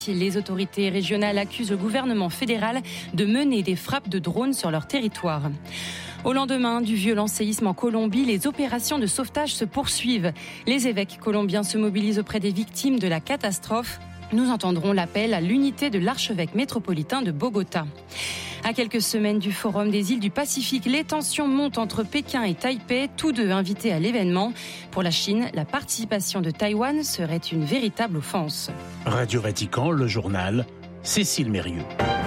Les autorités régionales accusent le gouvernement fédéral de mener des frappes de drones sur leur territoire. Au lendemain du violent séisme en Colombie, les opérations de sauvetage se poursuivent. Les évêques colombiens se mobilisent auprès des victimes de la catastrophe. Nous entendrons l'appel à l'unité de l'archevêque métropolitain de Bogota. À quelques semaines du Forum des îles du Pacifique, les tensions montent entre Pékin et Taipei, tous deux invités à l'événement. Pour la Chine, la participation de Taïwan serait une véritable offense. Radio Vatican, le journal, Cécile Mérieux.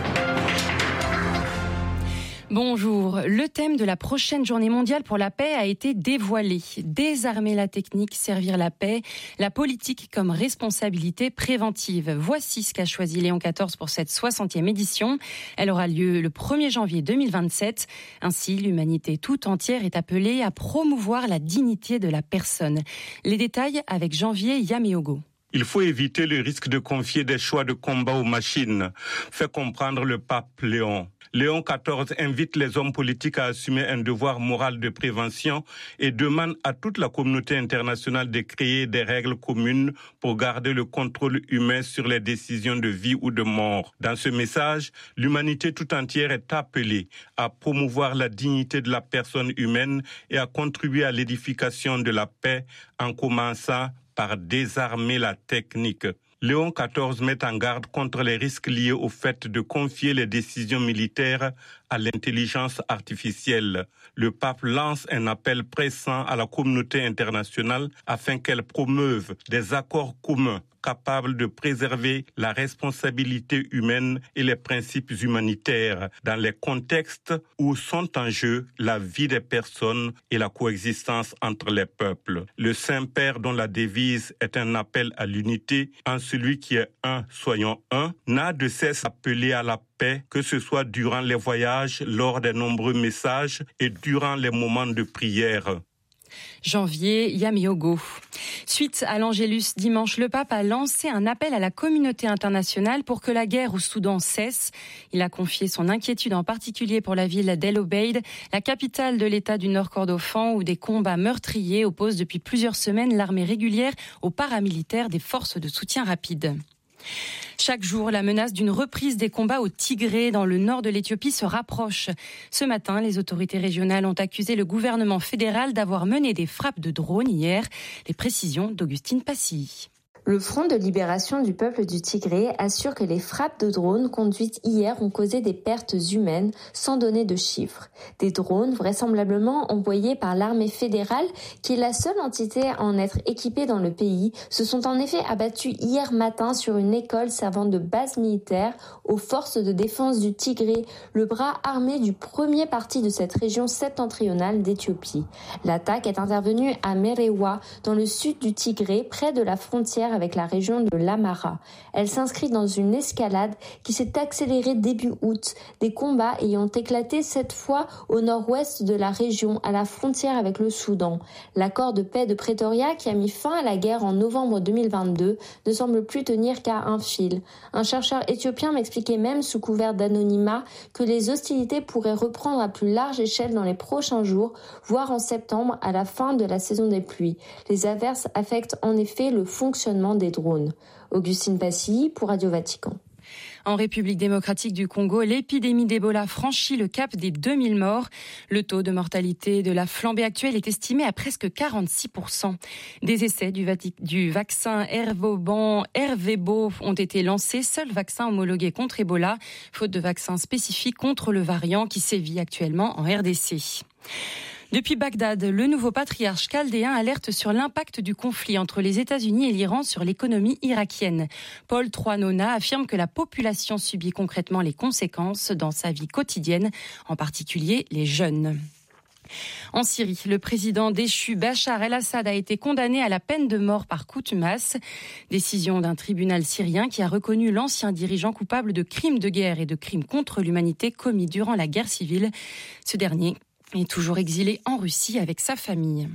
Bonjour. Le thème de la prochaine journée mondiale pour la paix a été dévoilé. Désarmer la technique, servir la paix, la politique comme responsabilité préventive. Voici ce qu'a choisi Léon XIV pour cette 60e édition. Elle aura lieu le 1er janvier 2027. Ainsi, l'humanité tout entière est appelée à promouvoir la dignité de la personne. Les détails avec Janvier Yaméogo. Il faut éviter le risque de confier des choix de combat aux machines, fait comprendre le pape Léon. Léon XIV invite les hommes politiques à assumer un devoir moral de prévention et demande à toute la communauté internationale de créer des règles communes pour garder le contrôle humain sur les décisions de vie ou de mort. Dans ce message, l'humanité tout entière est appelée à promouvoir la dignité de la personne humaine et à contribuer à l'édification de la paix en commençant par désarmer la technique. Léon XIV met en garde contre les risques liés au fait de confier les décisions militaires à l'intelligence artificielle. Le pape lance un appel pressant à la communauté internationale afin qu'elle promeuve des accords communs capables de préserver la responsabilité humaine et les principes humanitaires dans les contextes où sont en jeu la vie des personnes et la coexistence entre les peuples. Le Saint-Père, dont la devise est un appel à l'unité, en celui qui est un, soyons un, n'a de cesse d'appeler à la paix, que ce soit durant les voyages, lors des nombreux messages et durant les moments de prière. Janvier Yaméogo. Suite à l'Angélus dimanche, le pape a lancé un appel à la communauté internationale pour que la guerre au Soudan cesse. Il a confié son inquiétude en particulier pour la ville d'El Obeid, la capitale de l'État du Nord Kordofan, où des combats meurtriers opposent depuis plusieurs semaines l'armée régulière aux paramilitaires des forces de soutien rapide. Chaque jour, la menace d'une reprise des combats au Tigré dans le nord de l'Éthiopie se rapproche. Ce matin, les autorités régionales ont accusé le gouvernement fédéral d'avoir mené des frappes de drones hier. Les précisions d'Augustine Passy. Le Front de libération du peuple du Tigré assure que les frappes de drones conduites hier ont causé des pertes humaines sans donner de chiffres. Des drones vraisemblablement envoyés par l'armée fédérale, qui est la seule entité à en être équipée dans le pays, se sont en effet abattus hier matin sur une école servant de base militaire aux forces de défense du Tigré, le bras armé du premier parti de cette région septentrionale d'Éthiopie. L'attaque est intervenue à Merewa, dans le sud du Tigré, près de la frontière avec la région de l'Amara. Elle s'inscrit dans une escalade qui s'est accélérée début août, des combats ayant éclaté cette fois au nord-ouest de la région, à la frontière avec le Soudan. L'accord de paix de Pretoria, qui a mis fin à la guerre en novembre 2022, ne semble plus tenir qu'à un fil. Un chercheur éthiopien m'expliquait même, sous couvert d'anonymat, que les hostilités pourraient reprendre à plus large échelle dans les prochains jours, voire en septembre, à la fin de la saison des pluies. Les averses affectent en effet le fonctionnement des drones. Augustine Passy pour Radio Vatican. En République démocratique du Congo, l'épidémie d'Ebola franchit le cap des 2000 morts. Le taux de mortalité de la flambée actuelle est estimé à presque 46%. Des essais du vaccin Ervebo ont été lancés, seul vaccin homologué contre Ebola, faute de vaccin spécifique contre le variant qui sévit actuellement en RDC. Depuis Bagdad, le nouveau patriarche chaldéen alerte sur l'impact du conflit entre les États-Unis et l'Iran sur l'économie irakienne. Paul Troanona affirme que la population subit concrètement les conséquences dans sa vie quotidienne, en particulier les jeunes. En Syrie, le président déchu Bachar el-Assad a été condamné à la peine de mort par contumace. Décision d'un tribunal syrien qui a reconnu l'ancien dirigeant coupable de crimes de guerre et de crimes contre l'humanité commis durant la guerre civile. Ce dernier est toujours exilé en Russie avec sa famille.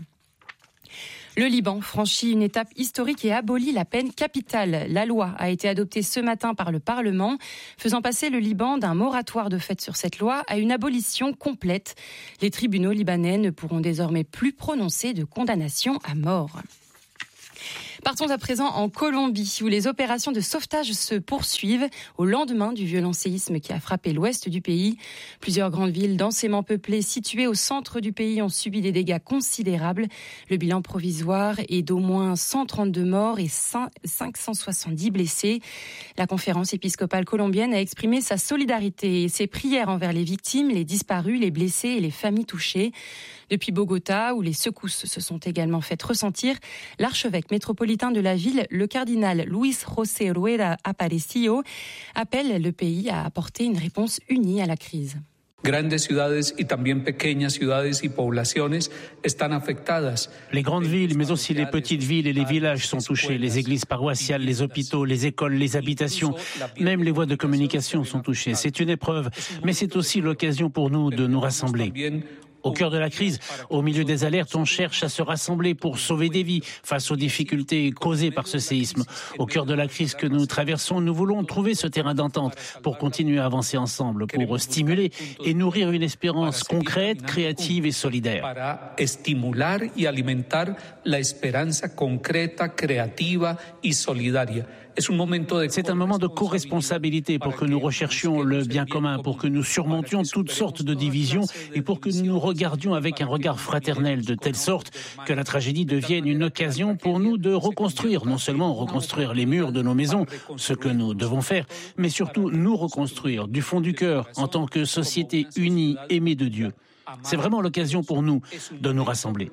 Le Liban franchit une étape historique et abolit la peine capitale. La loi a été adoptée ce matin par le Parlement, faisant passer le Liban d'un moratoire de fait sur cette loi à une abolition complète. Les tribunaux libanais ne pourront désormais plus prononcer de condamnation à mort. Partons à présent en Colombie, où les opérations de sauvetage se poursuivent au lendemain du violent séisme qui a frappé l'ouest du pays. Plusieurs grandes villes densément peuplées situées au centre du pays ont subi des dégâts considérables. Le bilan provisoire est d'au moins 132 morts et 570 blessés. La conférence épiscopale colombienne a exprimé sa solidarité et ses prières envers les victimes, les disparus, les blessés et les familles touchées. Depuis Bogota, où les secousses se sont également faites ressentir, l'archevêque métropolitain de la ville, le cardinal Luis José Rueda Aparicio, appelle le pays à apporter une réponse unie à la crise. Grandes ciudades y también pequeñas ciudades y poblaciones están afectadas. Les grandes villes, mais aussi les petites villes et les villages sont touchés. Les églises paroissiales, les hôpitaux, les écoles, les habitations, même les voies de communication sont touchées. C'est une épreuve, mais c'est aussi l'occasion pour nous de nous rassembler. Au cœur de la crise, au milieu des alertes, on cherche à se rassembler pour sauver des vies face aux difficultés causées par ce séisme. Au cœur de la crise que nous traversons, nous voulons trouver ce terrain d'entente pour continuer à avancer ensemble, pour stimuler et nourrir une espérance concrète, créative et solidaire. Para estimular y alimentar la esperanza concreta, creativa y solidaria. C'est un moment de co-responsabilité pour que nous recherchions le bien commun, pour que nous surmontions toutes sortes de divisions et pour que nous nous regardions avec un regard fraternel, de telle sorte que la tragédie devienne une occasion pour nous de reconstruire, non seulement reconstruire les murs de nos maisons, ce que nous devons faire, mais surtout nous reconstruire du fond du cœur en tant que société unie, aimée de Dieu. C'est vraiment l'occasion pour nous de nous rassembler.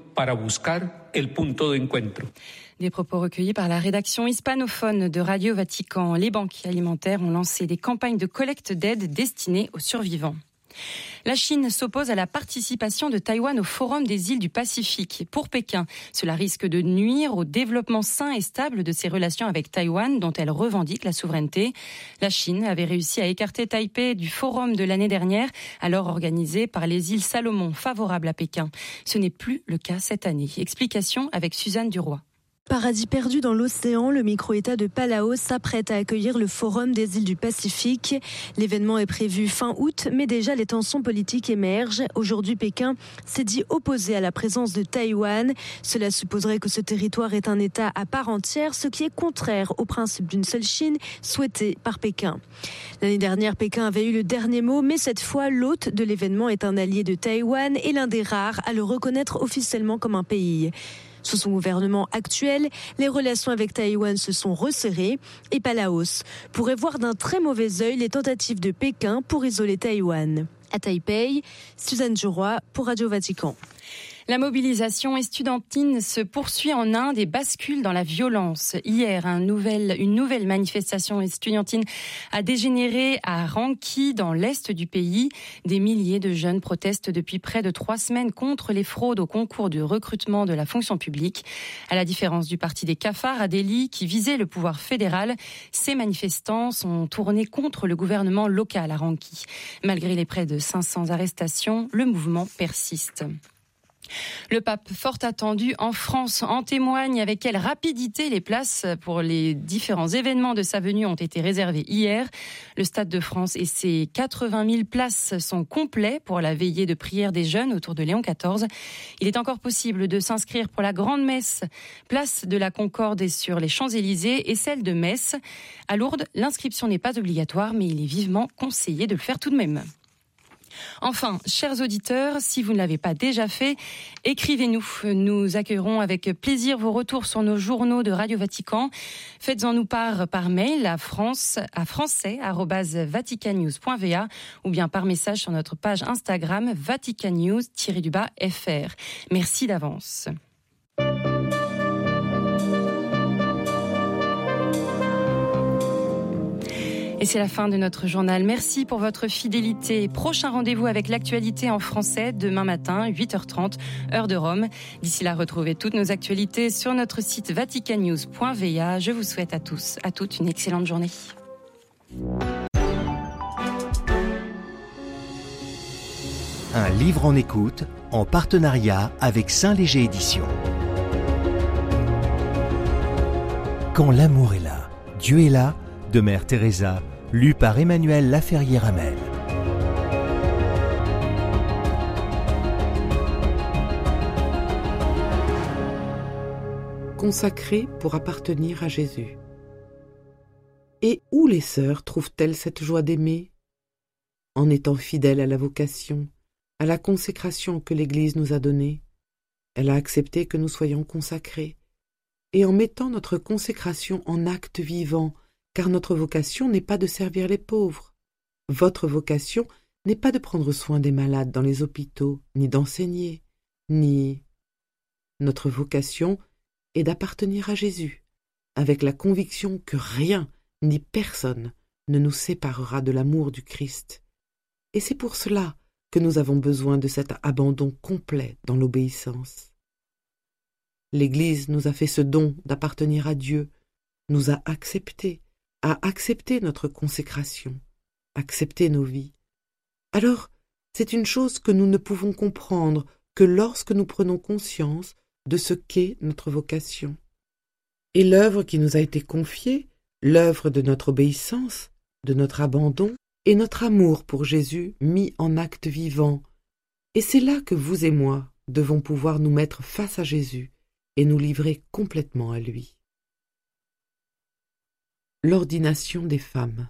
Des propos recueillis par la rédaction hispanophone de Radio Vatican. Les banques alimentaires ont lancé des campagnes de collecte d'aide destinées aux survivants. La Chine s'oppose à la participation de Taïwan au Forum des îles du Pacifique. Pour Pékin, cela risque de nuire au développement sain et stable de ses relations avec Taïwan, dont elle revendique la souveraineté. La Chine avait réussi à écarter Taipei du forum de l'année dernière, alors organisé par les îles Salomon, favorables à Pékin. Ce n'est plus le cas cette année. Explication avec Suzanne Duroy. Paradis perdu dans l'océan, le micro-État de Palau s'apprête à accueillir le Forum des îles du Pacifique. L'événement est prévu fin août, mais déjà les tensions politiques émergent. Aujourd'hui, Pékin s'est dit opposé à la présence de Taïwan. Cela supposerait que ce territoire est un État à part entière, ce qui est contraire au principe d'une seule Chine souhaité par Pékin. L'année dernière, Pékin avait eu le dernier mot, mais cette fois, l'hôte de l'événement est un allié de Taïwan et l'un des rares à le reconnaître officiellement comme un pays. Sous son gouvernement actuel, les relations avec Taïwan se sont resserrées et Palaos pourrait voir d'un très mauvais œil les tentatives de Pékin pour isoler Taïwan. À Taipei, Suzanne Duroy pour Radio Vatican. La mobilisation estudiantine se poursuit en Inde et bascule dans la violence. Hier, une nouvelle manifestation estudiantine a dégénéré à Ranchi, dans l'est du pays. Des milliers de jeunes protestent depuis près de 3 semaines contre les fraudes au concours de recrutement de la fonction publique. À la différence du parti des cafards à Delhi, qui visait le pouvoir fédéral, ces manifestants sont tournés contre le gouvernement local à Ranchi. Malgré les près de 500 arrestations, le mouvement persiste. Le pape, fort attendu en France, en témoigne avec quelle rapidité les places pour les différents événements de sa venue ont été réservées hier. Le Stade de France et ses 80 000 places sont complets pour la veillée de prière des jeunes autour de Léon XIV. Il est encore possible de s'inscrire pour la grande messe, place de la Concorde et sur les Champs-Élysées, et celle de Metz. À Lourdes, l'inscription n'est pas obligatoire, mais il est vivement conseillé de le faire tout de même. Enfin, chers auditeurs, si vous ne l'avez pas déjà fait, écrivez-nous. Nous accueillerons avec plaisir vos retours sur nos journaux de Radio Vatican. Faites-en nous part par mail à français@vaticannews.va ou bien par message sur notre page Instagram vaticannews_fr. Merci d'avance. Et c'est la fin de notre journal. Merci pour votre fidélité. Prochain rendez-vous avec l'actualité en français demain matin, 8h30, heure de Rome. D'ici là, retrouvez toutes nos actualités sur notre site vaticannews.va. Je vous souhaite à tous, à toutes une excellente journée. Un livre en écoute, en partenariat avec Saint-Léger Éditions. Quand l'amour est là, Dieu est là, de Mère Teresa, lu par Emmanuel Laferrière-Hamel. consacrés pour appartenir à Jésus. Et où les sœurs trouvent-elles cette joie d'aimer? En étant fidèles à la vocation, à la consécration que l'Église nous a donnée. Elle a accepté que nous soyons consacrés, et en mettant notre consécration en acte vivant, car notre vocation n'est pas de servir les pauvres. Votre vocation n'est pas de prendre soin des malades dans les hôpitaux, ni d'enseigner, ni... Notre vocation est d'appartenir à Jésus, avec la conviction que rien ni personne ne nous séparera de l'amour du Christ. Et c'est pour cela que nous avons besoin de cet abandon complet dans l'obéissance. L'Église nous a fait ce don d'appartenir à Dieu, nous a accepté notre consécration, accepté nos vies. Alors, c'est une chose que nous ne pouvons comprendre que lorsque nous prenons conscience de ce qu'est notre vocation. Et l'œuvre qui nous a été confiée, l'œuvre de notre obéissance, de notre abandon, et notre amour pour Jésus mis en acte vivant. Et c'est là que vous et moi devons pouvoir nous mettre face à Jésus et nous livrer complètement à lui. L'ordination des femmes.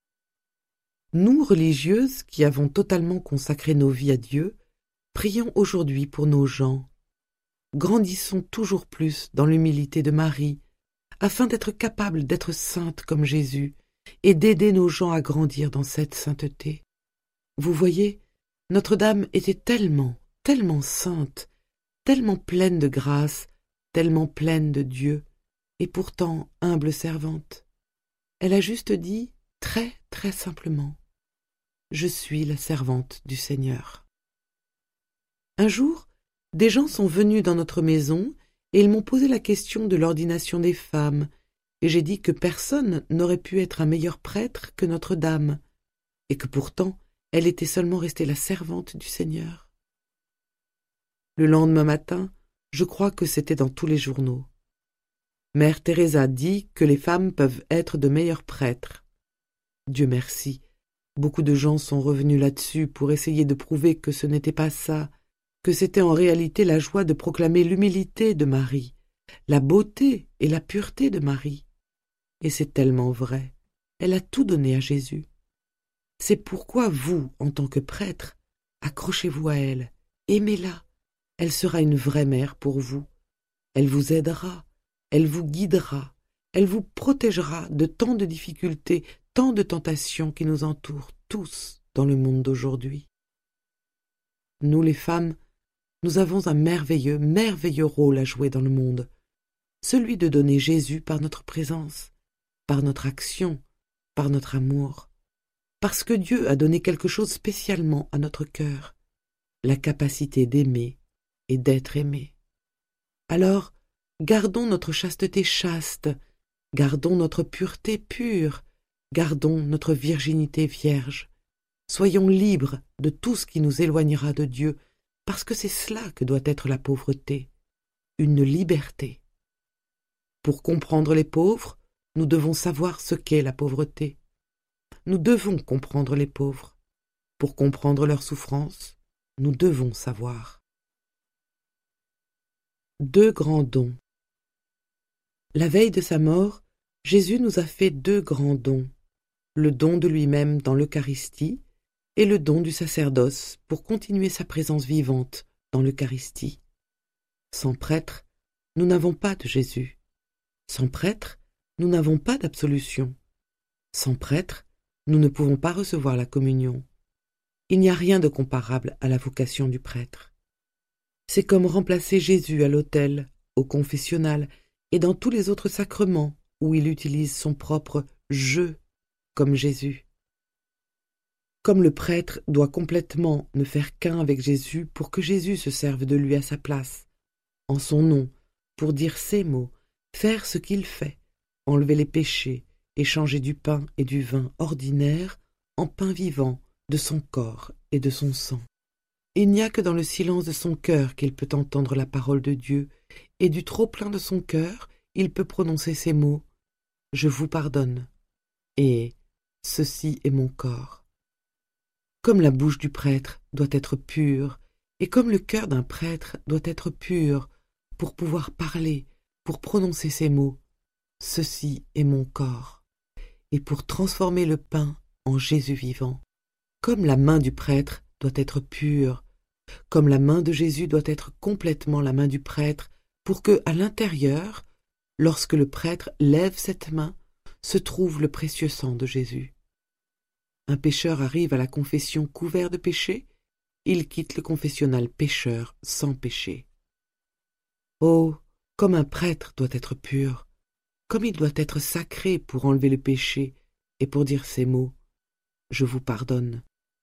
Nous, religieuses, qui avons totalement consacré nos vies à Dieu, prions aujourd'hui pour nos gens. Grandissons toujours plus dans l'humilité de Marie, afin d'être capables d'être saintes comme Jésus et d'aider nos gens à grandir dans cette sainteté. Vous voyez, Notre-Dame était tellement sainte, tellement pleine de grâce, tellement pleine de Dieu, et pourtant humble servante. Elle a juste dit, très simplement, « Je suis la servante du Seigneur. » Un jour, des gens sont venus dans notre maison et ils m'ont posé la question de l'ordination des femmes, et j'ai dit que personne n'aurait pu être un meilleur prêtre que Notre-Dame, et que pourtant elle était seulement restée la servante du Seigneur. Le lendemain matin, je crois que c'était dans tous les journaux. Mère Teresa dit que les femmes peuvent être de meilleurs prêtres. Dieu merci, beaucoup de gens sont revenus là-dessus pour essayer de prouver que ce n'était pas ça, que c'était en réalité la joie de proclamer l'humilité de Marie, la beauté et la pureté de Marie. Et c'est tellement vrai, elle a tout donné à Jésus. C'est pourquoi vous, en tant que prêtre, accrochez-vous à elle, aimez-la. Elle sera une vraie mère pour vous. Elle vous aidera, elle vous guidera, elle vous protégera de tant de difficultés, tant de tentations qui nous entourent tous dans le monde d'aujourd'hui. Nous les femmes, nous avons un merveilleux rôle à jouer dans le monde, celui de donner Jésus par notre présence, par notre action, par notre amour, parce que Dieu a donné quelque chose spécialement à notre cœur, la capacité d'aimer et d'être aimé. Alors, gardons notre chasteté chaste, gardons notre pureté pure, gardons notre virginité vierge. Soyons libres de tout ce qui nous éloignera de Dieu, parce que c'est cela que doit être la pauvreté, une liberté. Pour comprendre les pauvres, nous devons savoir ce qu'est la pauvreté. Nous devons comprendre les pauvres. Pour comprendre leurs souffrances, nous devons savoir. 2 grands dons. La veille de sa mort, Jésus nous a fait 2 grands dons, le don de lui-même dans l'Eucharistie et le don du sacerdoce pour continuer sa présence vivante dans l'Eucharistie. Sans prêtre, nous n'avons pas de Jésus. Sans prêtre, nous n'avons pas d'absolution. Sans prêtre, nous ne pouvons pas recevoir la communion. Il n'y a rien de comparable à la vocation du prêtre. C'est comme remplacer Jésus à l'autel, au confessionnal et dans tous les autres sacrements où il utilise son propre « je » comme Jésus. Comme le prêtre doit complètement ne faire qu'un avec Jésus pour que Jésus se serve de lui à sa place, en son nom, pour dire ses mots, faire ce qu'il fait, enlever les péchés et changer du pain et du vin ordinaire en pain vivant de son corps et de son sang. Il n'y a que dans le silence de son cœur qu'il peut entendre la parole de Dieu, et du trop-plein de son cœur, il peut prononcer ces mots « Je vous pardonne » et « Ceci est mon corps ». Comme la bouche du prêtre doit être pure, et comme le cœur d'un prêtre doit être pur, pour pouvoir parler, pour prononcer ces mots « Ceci est mon corps » et pour transformer le pain en Jésus vivant. Comme la main du prêtre doit être pure, comme la main de Jésus doit être complètement la main du prêtre, pour que, à l'intérieur, lorsque le prêtre lève cette main, se trouve le précieux sang de Jésus. Un pécheur arrive à la confession couvert de péché, il quitte le confessionnal pécheur sans péché. Oh, comme un prêtre doit être pur, comme il doit être sacré pour enlever le péché et pour dire ces mots « Je vous pardonne ».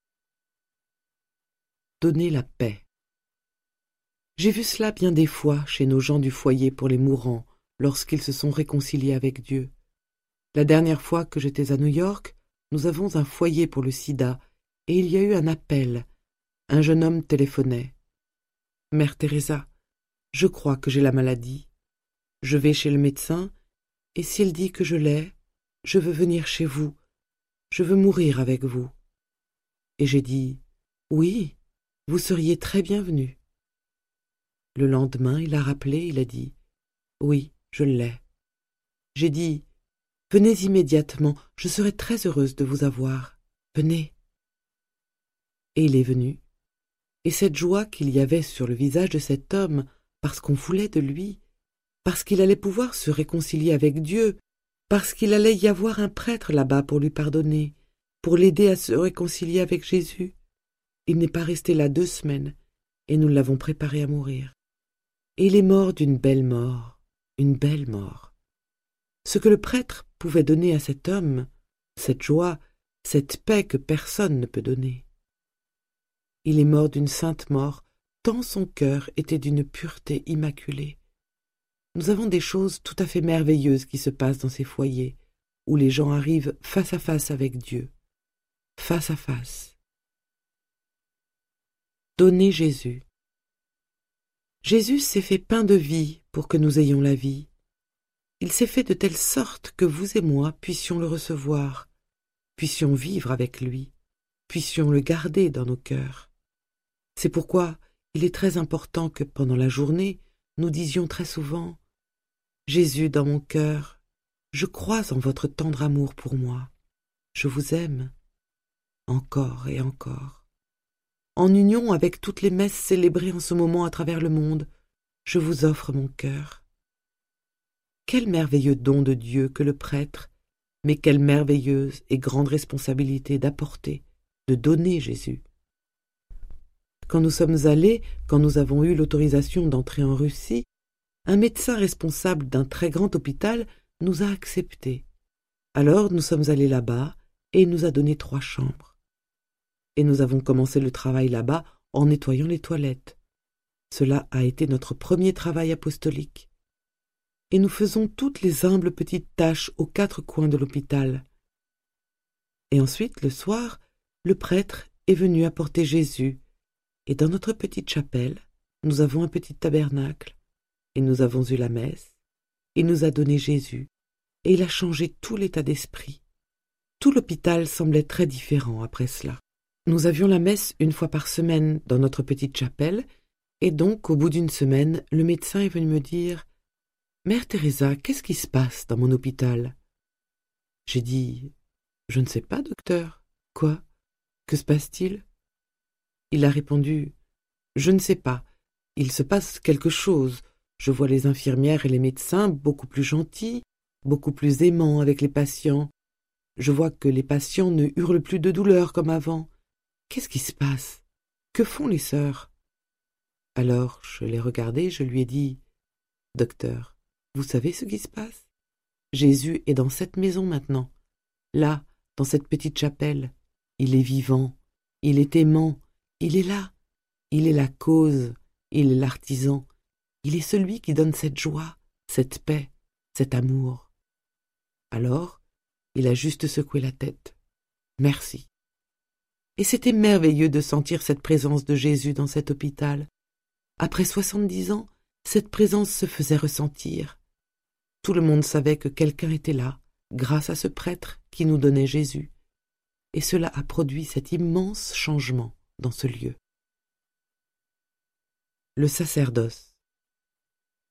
Donner la paix. J'ai vu cela bien des fois chez nos gens du foyer pour les mourants, lorsqu'ils se sont réconciliés avec Dieu. La dernière fois que j'étais à New York, nous avons un foyer pour le sida, et il y a eu un appel. Un jeune homme téléphonait. « Mère Teresa, je crois que j'ai la maladie. Je vais chez le médecin, et s'il dit que je l'ai, je veux venir chez vous. Je veux mourir avec vous. » Et j'ai dit « Oui, vous seriez très bienvenu. » Le lendemain, il a rappelé, il a dit « Oui, je l'ai. » J'ai dit « Venez immédiatement, je serai très heureuse de vous avoir. Venez. » Et il est venu. Et cette joie qu'il y avait sur le visage de cet homme, parce qu'on voulait de lui, parce qu'il allait pouvoir se réconcilier avec Dieu, parce qu'il allait y avoir un prêtre là-bas pour lui pardonner, pour l'aider à se réconcilier avec Jésus. Il n'est pas resté là 2 semaines, et nous l'avons préparé à mourir. Et il est mort d'une belle mort, une belle mort. Ce que le prêtre pouvait donner à cet homme, cette joie, cette paix que personne ne peut donner. Il est mort d'une sainte mort, tant son cœur était d'une pureté immaculée. Nous avons des choses tout à fait merveilleuses qui se passent dans ces foyers, où les gens arrivent face à face avec Dieu. Face à face. Donner Jésus. Jésus s'est fait pain de vie pour que nous ayons la vie. Il s'est fait de telle sorte que vous et moi puissions le recevoir, puissions vivre avec lui, puissions le garder dans nos cœurs. C'est pourquoi il est très important que pendant la journée, nous disions très souvent « Jésus dans mon cœur, je crois en votre tendre amour pour moi. Je vous aime. » Encore et encore. En union avec toutes les messes célébrées en ce moment à travers le monde, je vous offre mon cœur. Quel merveilleux don de Dieu que le prêtre, mais quelle merveilleuse et grande responsabilité d'apporter, de donner Jésus. Quand nous sommes allés, quand nous avons eu l'autorisation d'entrer en Russie, un médecin responsable d'un très grand hôpital nous a acceptés. Alors nous sommes allés là-bas et il nous a donné 3 chambres. Et nous avons commencé le travail là-bas en nettoyant les toilettes. Cela a été notre premier travail apostolique. Et nous faisons toutes les humbles petites tâches aux 4 coins de l'hôpital. Et ensuite, le soir, le prêtre est venu apporter Jésus. Et dans notre petite chapelle, nous avons un petit tabernacle. Et nous avons eu la messe. Il nous a donné Jésus. Et il a changé tout l'état d'esprit. Tout l'hôpital semblait très différent après cela. Nous avions la messe 1 fois par semaine dans notre petite chapelle, et donc, au bout d'1 semaine, le médecin est venu me dire « Mère Teresa, qu'est-ce qui se passe dans mon hôpital ?» J'ai dit « Je ne sais pas, docteur. Quoi? Que se passe-t-il » Il a répondu « Je ne sais pas. Il se passe quelque chose. Je vois les infirmières et les médecins beaucoup plus gentils, beaucoup plus aimants avec les patients. Je vois que les patients ne hurlent plus de douleur comme avant. Qu'est-ce qui se passe? Que font les sœurs ?» Alors je l'ai regardé, je lui ai dit « Docteur, vous savez ce qui se passe? Jésus est dans cette maison maintenant, là, dans cette petite chapelle. Il est vivant, il est aimant, il est là. Il est la cause, il est l'artisan. Il est celui qui donne cette joie, cette paix, cet amour. » Alors, il a juste secoué la tête. « Merci. » Et c'était merveilleux de sentir cette présence de Jésus dans cet hôpital. Après 70 ans, cette présence se faisait ressentir. Tout le monde savait que quelqu'un était là, grâce à ce prêtre qui nous donnait Jésus. Et cela a produit cet immense changement dans ce lieu. Le sacerdoce.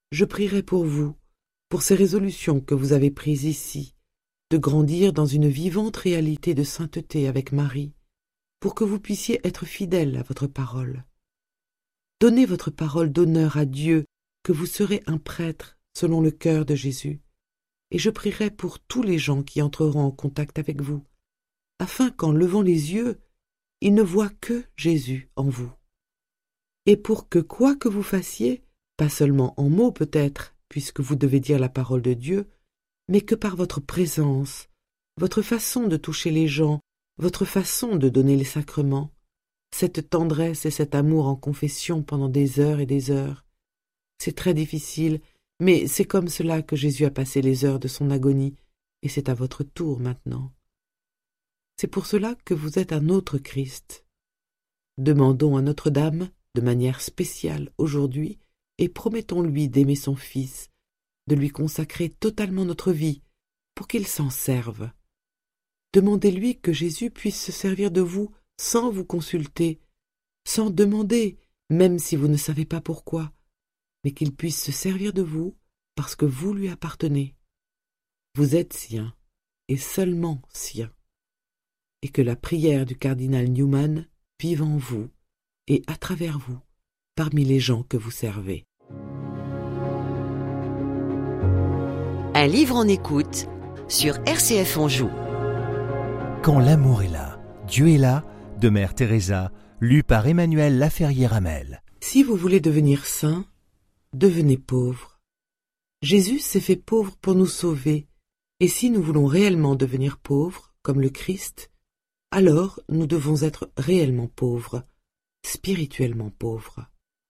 je prierai pour vous, pour ces résolutions que vous avez prises ici, de grandir dans une vivante réalité de sainteté avec Marie, pour que vous puissiez être fidèles à votre parole. Donnez votre parole d'honneur à Dieu, que vous serez un prêtre selon le cœur de Jésus, et je prierai pour tous les gens qui entreront en contact avec vous, afin qu'en levant les yeux, ils ne voient que Jésus en vous. Et pour que quoi que vous fassiez, pas seulement en mots peut-être, puisque vous devez dire la parole de Dieu, mais que par votre présence, votre façon de toucher les gens, votre façon de donner les sacrements, cette tendresse et cet amour en confession pendant des heures et des heures. C'est très difficile, mais c'est comme cela que Jésus a passé les heures de son agonie, et c'est à votre tour maintenant. C'est pour cela que vous êtes un autre Christ. Demandons à Notre-Dame, de manière spéciale aujourd'hui, et promettons-lui d'aimer son Fils, de lui consacrer totalement notre vie, pour qu'il s'en serve. Demandez-lui que Jésus puisse se servir de vous sans vous consulter, sans demander, même si vous ne savez pas pourquoi, mais qu'il puisse se servir de vous parce que vous lui appartenez. Vous êtes sien, et seulement sien. Et que la prière du cardinal Newman vive en vous, et à travers vous, parmi les gens que vous servez. Un livre en écoute sur RCF Anjou. Quand l'amour est là, Dieu est là, de Mère Teresa, lu par Emmanuel Laferrière-Hamel. Si vous voulez devenir saint, devenez pauvre. Jésus s'est fait pauvre pour nous sauver, et si nous voulons réellement devenir pauvres, comme le Christ, alors nous devons être réellement pauvres, spirituellement pauvres.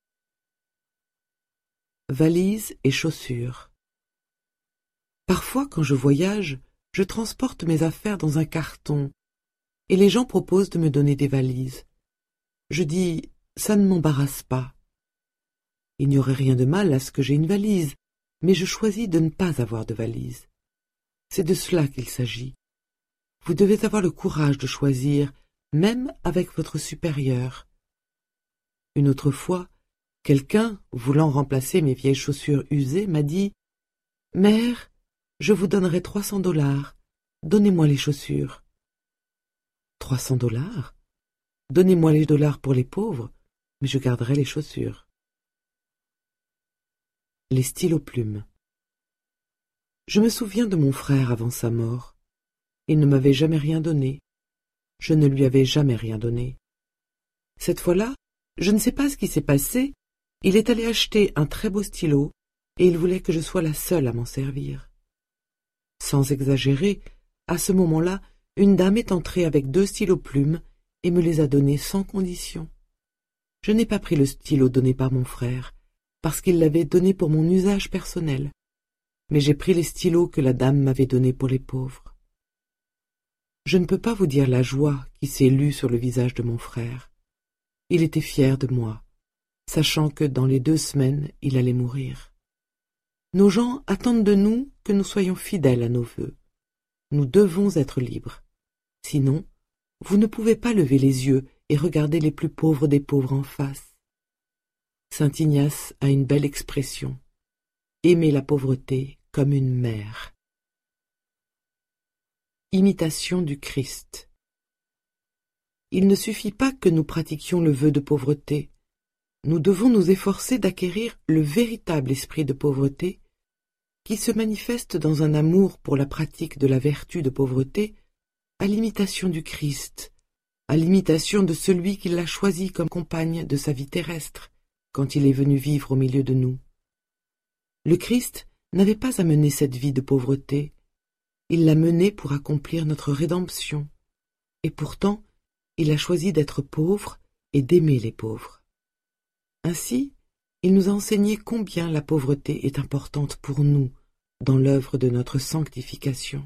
Valise et chaussures. Parfois, quand je voyage, je transporte mes affaires dans un carton, et les gens proposent de me donner des valises. Je dis, ça ne m'embarrasse pas. Il n'y aurait rien de mal à ce que j'ai une valise, mais je choisis de ne pas avoir de valise. C'est de cela qu'il s'agit. Vous devez avoir le courage de choisir, même avec votre supérieur. Une autre fois, quelqu'un, voulant remplacer mes vieilles chaussures usées, m'a dit « Mère, je vous donnerai $300. Donnez-moi les chaussures. » $300 ? Donnez-moi les dollars pour les pauvres, mais je garderai les chaussures. Les stylos-plumes. Je me souviens de mon frère avant sa mort. Il ne m'avait jamais rien donné. Je ne lui avais jamais rien donné. Cette fois-là, je ne sais pas ce qui s'est passé, il est allé acheter un très beau stylo et il voulait que je sois la seule à m'en servir. Sans exagérer, à ce moment-là, une dame est entrée avec 2 stylos-plumes et me les a donnés sans condition. Je n'ai pas pris le stylo donné par mon frère, parce qu'il l'avait donné pour mon usage personnel, mais j'ai pris les stylos que la dame m'avait donnés pour les pauvres. Je ne peux pas vous dire la joie qui s'est lue sur le visage de mon frère. Il était fier de moi, sachant que dans les 2 semaines, il allait mourir. Nos gens attendent de nous que nous soyons fidèles à nos vœux. Nous devons être libres. Sinon, vous ne pouvez pas lever les yeux et regarder les plus pauvres des pauvres en face. Saint Ignace a une belle expression. Aimer la pauvreté comme une mère. Imitation du Christ. Il ne suffit pas que nous pratiquions le vœu de pauvreté. Nous devons nous efforcer d'acquérir le véritable esprit de pauvreté qui se manifeste dans un amour pour la pratique de la vertu de pauvreté à l'imitation du Christ, à l'imitation de celui qui l'a choisi comme compagne de sa vie terrestre quand il est venu vivre au milieu de nous. Le Christ n'avait pas à mener cette vie de pauvreté, il l'a menée pour accomplir notre rédemption, et pourtant il a choisi d'être pauvre et d'aimer les pauvres. Ainsi, il nous a enseigné combien la pauvreté est importante pour nous dans l'œuvre de notre sanctification.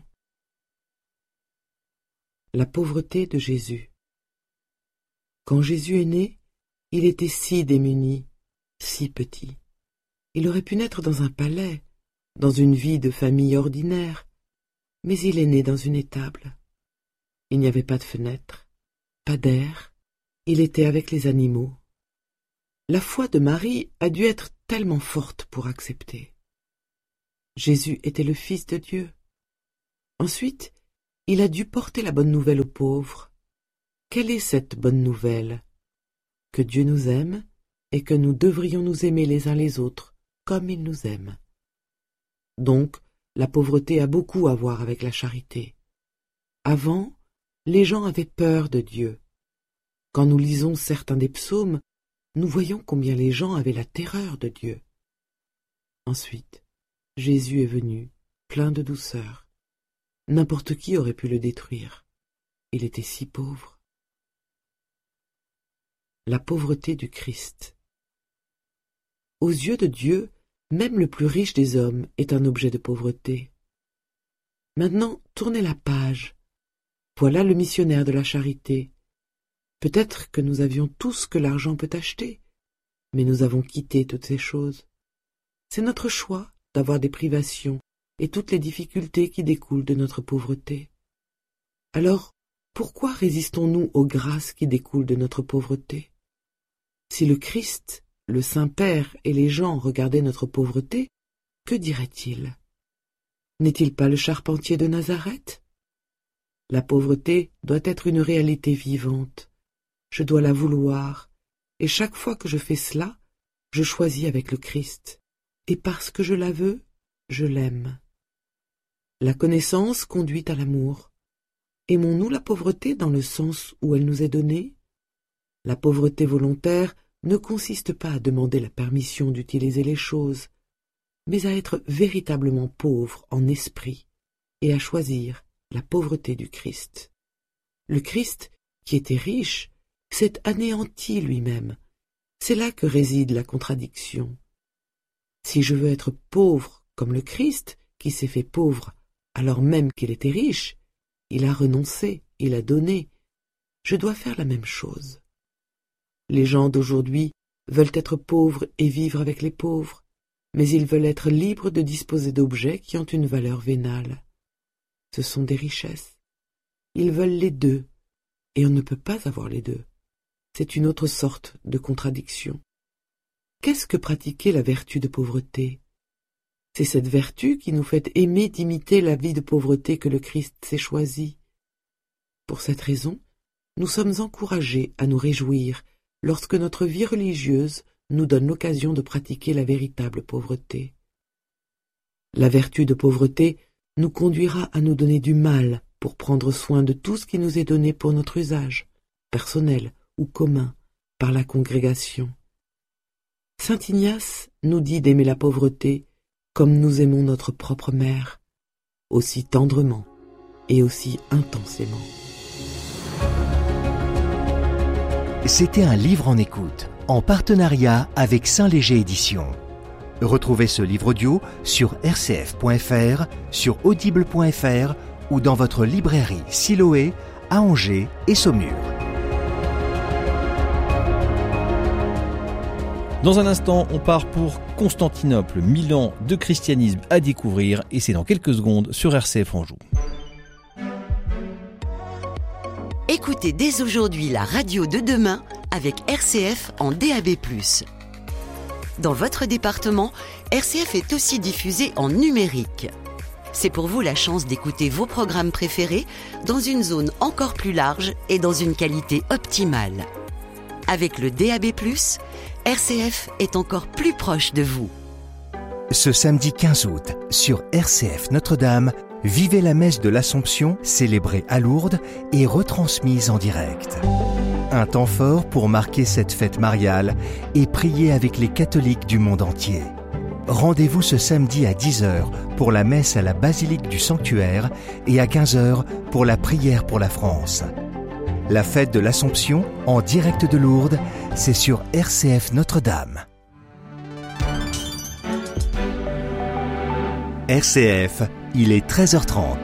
La pauvreté de Jésus. Quand Jésus est né, il était si démuni, si petit. Il aurait pu naître dans un palais, dans une vie de famille ordinaire, mais il est né dans une étable. Il n'y avait pas de fenêtre, pas d'air, il était avec les animaux. La foi de Marie a dû être tellement forte pour accepter. Jésus était le Fils de Dieu. Ensuite, il a dû porter la bonne nouvelle aux pauvres. Quelle est cette bonne nouvelle? Que Dieu nous aime et que nous devrions nous aimer les uns les autres comme il nous aime. Donc, la pauvreté a beaucoup à voir avec la charité. Avant, les gens avaient peur de Dieu. Quand nous lisons certains des psaumes, nous voyons combien les gens avaient la terreur de Dieu. Ensuite, Jésus est venu, plein de douceur. N'importe qui aurait pu le détruire. Il était si pauvre. La pauvreté du Christ. Aux yeux de Dieu, même le plus riche des hommes est un objet de pauvreté. Maintenant, tournez la page. Voilà le missionnaire de la charité. Peut-être que nous avions tout ce que l'argent peut acheter, mais nous avons quitté toutes ces choses. C'est notre choix d'avoir des privations et toutes les difficultés qui découlent de notre pauvreté. Alors, pourquoi résistons-nous aux grâces qui découlent de notre pauvreté? Si le Christ, le Saint-Père et les gens regardaient notre pauvreté, que diraient-ils? N'est-il pas le charpentier de Nazareth? La pauvreté doit être une réalité vivante. Je dois la vouloir, et chaque fois que je fais cela, je choisis avec le Christ. Et parce que je la veux, je l'aime. La connaissance conduit à l'amour. Aimons-nous la pauvreté dans le sens où elle nous est donnée? La pauvreté volontaire ne consiste pas à demander la permission d'utiliser les choses, mais à être véritablement pauvre en esprit et à choisir la pauvreté du Christ. Le Christ, qui était riche, s'est anéanti lui-même. C'est là que réside la contradiction. Si je veux être pauvre comme le Christ, qui s'est fait pauvre alors même qu'il était riche, il a renoncé, il a donné. Je dois faire la même chose. Les gens d'aujourd'hui veulent être pauvres et vivre avec les pauvres, mais ils veulent être libres de disposer d'objets qui ont une valeur vénale. Ce sont des richesses. Ils veulent les deux, et on ne peut pas avoir les deux. C'est une autre sorte de contradiction. Qu'est-ce que pratiquer la vertu de pauvreté? C'est cette vertu qui nous fait aimer d'imiter la vie de pauvreté que le Christ s'est choisie. Pour cette raison, nous sommes encouragés à nous réjouir lorsque notre vie religieuse nous donne l'occasion de pratiquer la véritable pauvreté. La vertu de pauvreté nous conduira à nous donner du mal pour prendre soin de tout ce qui nous est donné pour notre usage, personnel ou commun, par la congrégation. Saint Ignace nous dit d'aimer la pauvreté comme nous aimons notre propre mère, aussi tendrement et aussi intensément. C'était un livre en écoute, en partenariat avec Saint-Léger Éditions. Retrouvez ce livre audio sur rcf.fr, sur audible.fr ou dans votre librairie Siloé, à Angers et Saumur. Dans un instant, on part pour Constantinople, 1000 ans de christianisme à découvrir, et c'est dans quelques secondes sur RCF Anjou. Écoutez dès aujourd'hui la radio de demain avec RCF en DAB+. Dans votre département, RCF est aussi diffusé en numérique. C'est pour vous la chance d'écouter vos programmes préférés dans une zone encore plus large et dans une qualité optimale. Avec le DAB+, RCF est encore plus proche de vous. Ce samedi 15 août, sur RCF Notre-Dame, vivez la messe de l'Assomption, célébrée à Lourdes et retransmise en direct. Un temps fort pour marquer cette fête mariale et prier avec les catholiques du monde entier. Rendez-vous ce samedi à 10h pour la messe à la basilique du Sanctuaire et à 15h pour la prière pour la France. La fête de l'Assomption, en direct de Lourdes, c'est sur RCF Notre-Dame. RCF, il est 13h30.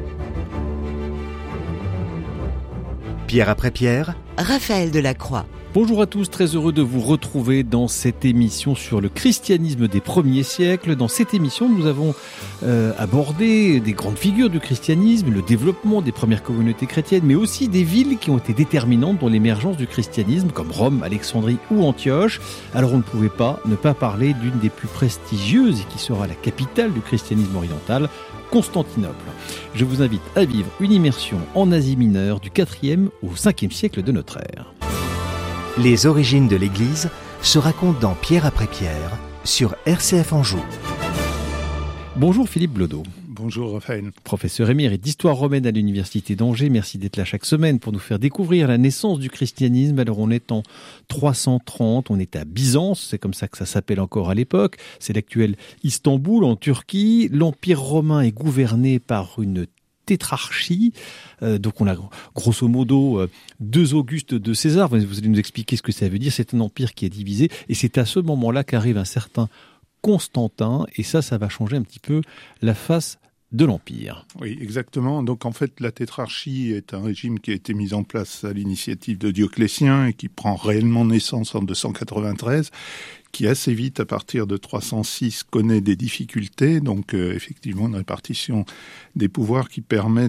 Pierre après Pierre, Raphaël Delacroix. Bonjour à tous, très heureux de vous retrouver dans cette émission sur le christianisme des premiers siècles. Dans cette émission, nous avons abordé des grandes figures du christianisme, le développement des premières communautés chrétiennes, mais aussi des villes qui ont été déterminantes dans l'émergence du christianisme, comme Rome, Alexandrie ou Antioche. Alors on ne pouvait pas ne pas parler d'une des plus prestigieuses et qui sera la capitale du christianisme oriental, Constantinople. Je vous invite à vivre une immersion en Asie mineure du 4e au 5e siècle de notre ère. Les origines de l'Église se racontent dans Pierre après Pierre sur RCF Anjou. Bonjour Philippe Blodeau. Bonjour Raphaël. Professeur émérite d'histoire romaine à l'Université d'Angers. Merci d'être là chaque semaine pour nous faire découvrir la naissance du christianisme. Alors on est en 330, on est à Byzance, c'est comme ça que ça s'appelle encore à l'époque. C'est l'actuel Istanbul en Turquie. L'Empire romain est gouverné par une tétrarchie. Donc on a grosso modo 2 Augustes de César. Vous allez nous expliquer ce que ça veut dire. C'est un empire qui est divisé et c'est à ce moment-là qu'arrive un certain Constantin et ça va changer un petit peu la face de l'Empire. Oui, exactement. Donc en fait, la tétrarchie est un régime qui a été mis en place à l'initiative de Dioclétien et qui prend réellement naissance en 293, qui assez vite, à partir de 306, connaît des difficultés. Donc effectivement, une répartition des pouvoirs qui permet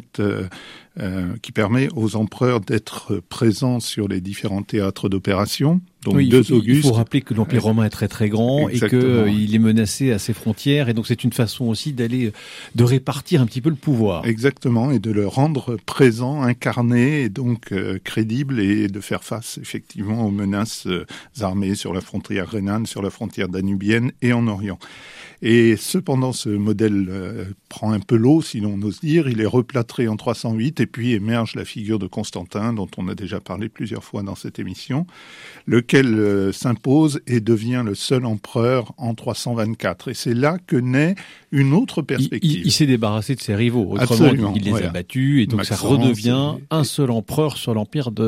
aux empereurs d'être présents sur les différents théâtres d'opération. Donc oui, 2 Augustes. Il faut rappeler que l'Empire romain est très très grand. Exactement. Et qu'il est menacé à ses frontières. Et donc c'est une façon aussi de répartir un petit peu le pouvoir. Exactement, et de le rendre présent, incarné, et donc crédible, et de faire face effectivement aux menaces armées sur la frontière rhénane, sur la frontière danubienne et en Orient. Et cependant, ce modèle prend un peu l'eau, si l'on ose dire. Il est replâtré en 308 et puis émerge la figure de Constantin, dont on a déjà parlé plusieurs fois dans cette émission, lequel s'impose et devient le seul empereur en 324. Et c'est là que naît une autre perspective. Il s'est débarrassé de ses rivaux. Autrement, il les a battus et donc Maxence, ça redevient un seul empereur sur l'empire de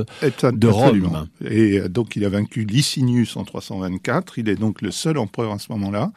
Rome. Et donc il a vaincu Licinius en 324. Il est donc le seul empereur à ce moment-là.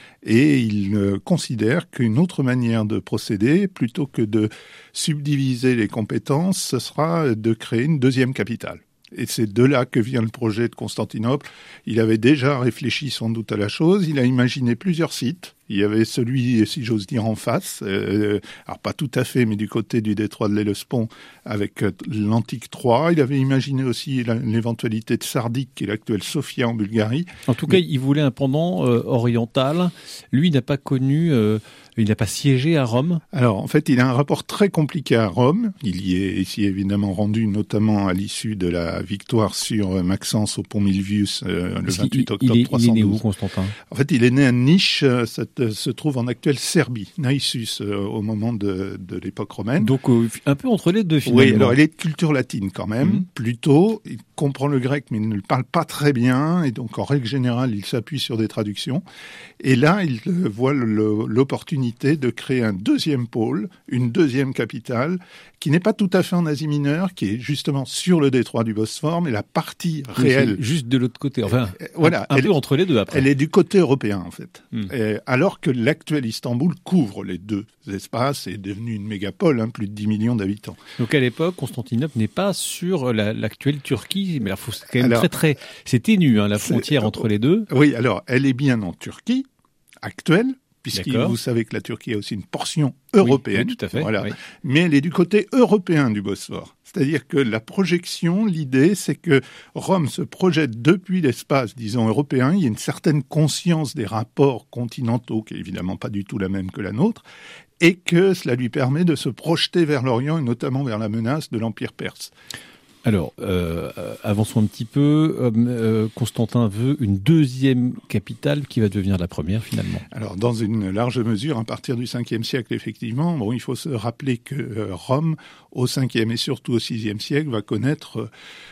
Et il considère qu'une autre manière de procéder, plutôt que de subdiviser les compétences, ce sera de créer une deuxième capitale. Et c'est de là que vient le projet de Constantinople. Il avait déjà réfléchi sans doute à la chose. Il a imaginé plusieurs sites. Il y avait celui, si j'ose dire, en face, alors pas tout à fait, mais du côté du détroit de l'Hellespont, avec l'antique Troie. Il avait imaginé aussi l'éventualité de Sardique, qui est l'actuelle Sofia en Bulgarie. En tout cas, il voulait un pendant oriental. Lui, il n'a pas connu... il n'a pas siégé à Rome. Alors, en fait, il a un rapport très compliqué à Rome. Il y est ici évidemment rendu, notamment à l'issue de la victoire sur Maxence au pont Milvius, le 28 octobre 312. Il est né où, Constantin ? En fait, il est né à Niche, se trouve en actuelle Serbie, Naissus, au moment de l'époque romaine. Donc, un peu entre les deux, finalement. Oui, alors il est de culture latine quand même, plutôt. Il comprend le grec, mais il ne le parle pas très bien. Et donc, en règle générale, il s'appuie sur des traductions. Et là, il voit l'opportunité de créer un deuxième pôle, une deuxième capitale, qui n'est pas tout à fait en Asie mineure, qui est justement sur le détroit du Bosphore, mais la partie réelle... Juste de l'autre côté, enfin, voilà, un peu entre les deux après. Elle est du côté européen, en fait. Alors que l'actuel Istanbul couvre les deux espaces et est devenu une mégapole, plus de 10 millions d'habitants. Donc à l'époque, Constantinople n'est pas sur l'actuelle Turquie, mais là, c'est quand même c'est ténu, la frontière entre les deux. Oui, alors, elle est bien en Turquie, actuelle, puisque vous savez que la Turquie a aussi une portion européenne, oui, tout à fait, voilà. Oui. Mais elle est du côté européen du Bosphore. C'est-à-dire que la projection, l'idée, c'est que Rome se projette depuis l'espace, disons, européen. Il y a une certaine conscience des rapports continentaux, qui est évidemment pas du tout la même que la nôtre, et que cela lui permet de se projeter vers l'Orient, et notamment vers la menace de l'Empire perse. Alors, avançons un petit peu. Constantin veut une deuxième capitale qui va devenir la première, finalement. Alors, dans une large mesure, à partir du 5e siècle, effectivement, il faut se rappeler que Rome, au 5e et surtout au 6e siècle, va connaître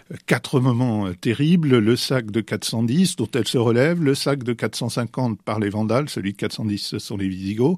4 moments terribles. Le sac de 410, dont elle se relève, le sac de 450 par les Vandales, celui de 410, ce sont les Visigoths.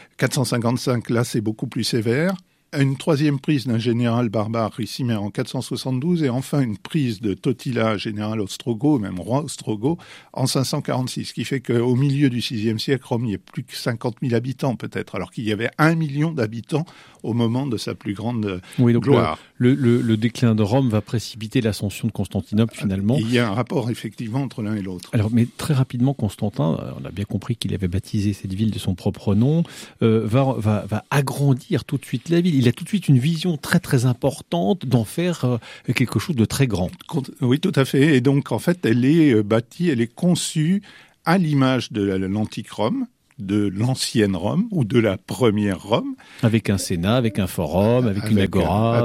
455, là, c'est beaucoup plus sévère. Une troisième prise d'un général barbare, Ricimer, en 472, et enfin une prise de Totila, général ostrogoth, même roi ostrogoth, en 546, ce qui fait qu'au milieu du VIe siècle, Rome, il n'y a plus que 50 000 habitants peut-être, alors qu'il y avait 1 million d'habitants au moment de sa plus grande donc gloire. Le déclin de Rome va précipiter l'ascension de Constantinople finalement. Il y a un rapport effectivement entre l'un et l'autre. Alors, mais très rapidement, Constantin, on a bien compris qu'il avait baptisé cette ville de son propre nom, va agrandir tout de suite la ville. Il a tout de suite une vision très très importante d'en faire quelque chose de très grand. Oui, tout à fait. Et donc, en fait, elle est bâtie, elle est conçue à l'image de l'antique Rome, de l'ancienne Rome ou de la première Rome. Avec un Sénat, avec un forum, avec une agora.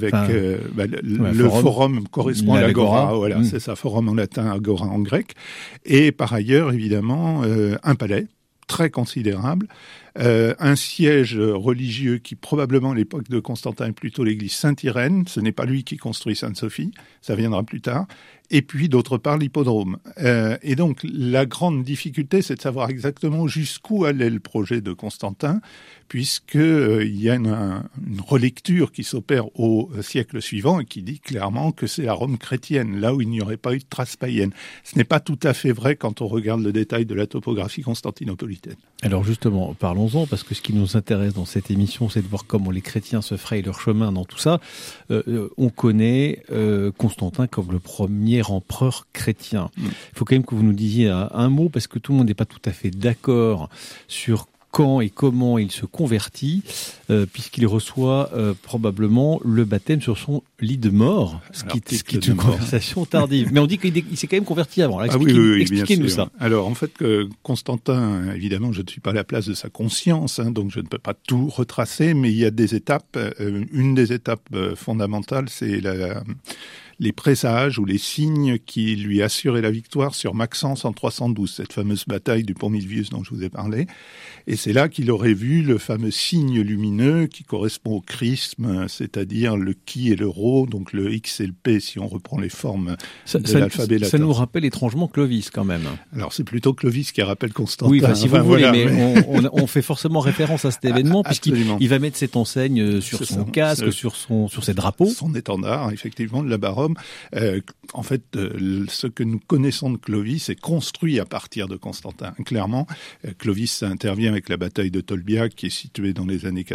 Le forum correspond à l'agora. Voilà, c'est ça, forum en latin, agora en grec. Et par ailleurs, évidemment, un palais très considérable. Un siège religieux qui probablement à l'époque de Constantin est plutôt l'église Saint-Irène. Ce n'est pas lui qui construit Sainte-Sophie, ça viendra plus tard. Et puis d'autre part l'hippodrome. Et donc la grande difficulté, c'est de savoir exactement jusqu'où allait le projet de Constantin, puisque il y a une relecture qui s'opère au siècle suivant et qui dit clairement que c'est la Rome chrétienne, là où il n'y aurait pas eu de trace païenne. Ce n'est pas tout à fait vrai quand on regarde le détail de la topographie constantinopolitaine. Alors justement, parlons-en, parce que ce qui nous intéresse dans cette émission, c'est de voir comment les chrétiens se frayent leur chemin dans tout ça. On connaît Constantin comme le premier empereur chrétien. Il faut quand même que vous nous disiez un mot, parce que tout le monde n'est pas tout à fait d'accord sur quand et comment il se convertit, puisqu'il reçoit probablement le baptême sur son lit de mort, ce qui est une conversation tardive. Mais on dit qu'il s'est quand même converti avant. Alors, expliquez-nous ça. Alors en fait, Constantin, évidemment, je ne suis pas à la place de sa conscience, donc je ne peux pas tout retracer, mais il y a des étapes. Une des étapes fondamentales, c'est les présages ou les signes qui lui assuraient la victoire sur Maxence en 312, cette fameuse bataille du Pont Milvius dont je vous ai parlé. Et c'est là qu'il aurait vu le fameux signe lumineux qui correspond au chrisme, c'est-à-dire le qui et le rho, donc le x et le p si on reprend les formes de l'alphabet latin. Ça nous rappelle étrangement Clovis quand même. Alors c'est plutôt Clovis qui rappelle Constantin. Oui, si vous voulez, mais on fait forcément référence à cet événement puisqu'il va mettre cette enseigne sur son casque, sur ses drapeaux. Son étendard, effectivement, de la Rome. En fait, ce que nous connaissons de Clovis est construit à partir de Constantin. Clairement, Clovis, ça intervient avec la bataille de Tolbiac, qui est située dans les années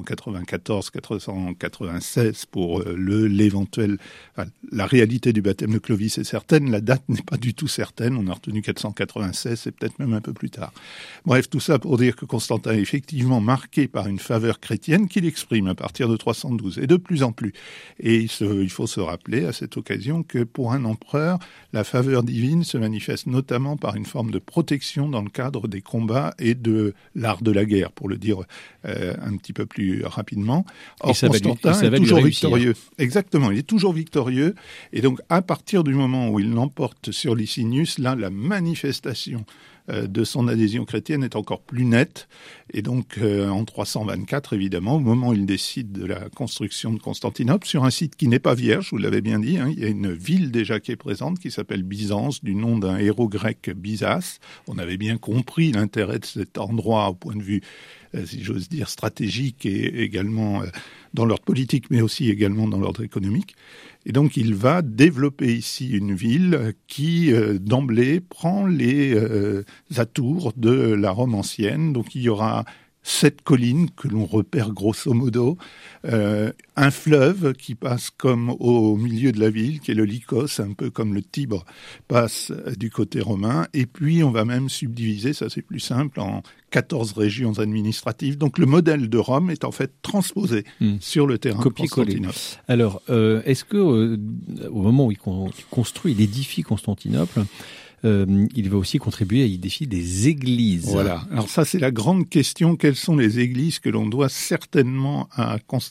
494-496 pour l'éventuel... Enfin, la réalité du baptême de Clovis est certaine, la date n'est pas du tout certaine. On a retenu 496, c'est peut-être même un peu plus tard. Bref, tout ça pour dire que Constantin est effectivement marqué par une faveur chrétienne qu'il exprime à partir de 312, et de plus en plus. Et il faut se rappeler à cette occasion que pour un empereur, la faveur divine se manifeste notamment par une forme de protection dans le cadre des combats et de l'art de la guerre, pour le dire un petit peu plus rapidement. Or, Constantin est toujours victorieux. Exactement, il est toujours victorieux. Et donc, à partir du moment où il l'emporte sur Licinius, là, la manifestation de son adhésion chrétienne est encore plus nette. Et donc, en 324, évidemment, au moment où il décide de la construction de Constantinople, sur un site qui n'est pas vierge, vous l'avez bien dit, il y a une ville déjà qui est présente, qui s'appelle Byzance, du nom d'un héros grec, Byzas. On avait bien compris l'intérêt de cet endroit au point de vue, si j'ose dire, stratégique et également dans l'ordre politique, mais aussi également dans l'ordre économique. Et donc, il va développer ici une ville qui, d'emblée, prend les atours de la Rome ancienne. Donc, il y aura 7 collines que l'on repère grosso modo, un fleuve qui passe comme au milieu de la ville, qui est le Lycos, un peu comme le Tibre passe du côté romain, et puis on va même subdiviser, ça c'est plus simple, en 14 régions administratives. Donc le modèle de Rome est en fait transposé sur le terrain de Constantinople. Alors, est-ce que au moment où il construit, il édifie Constantinople, il va aussi contribuer à édifier des églises. Voilà. Alors ça, c'est la grande question. Quelles sont les églises que l'on doit certainement à Constantin ?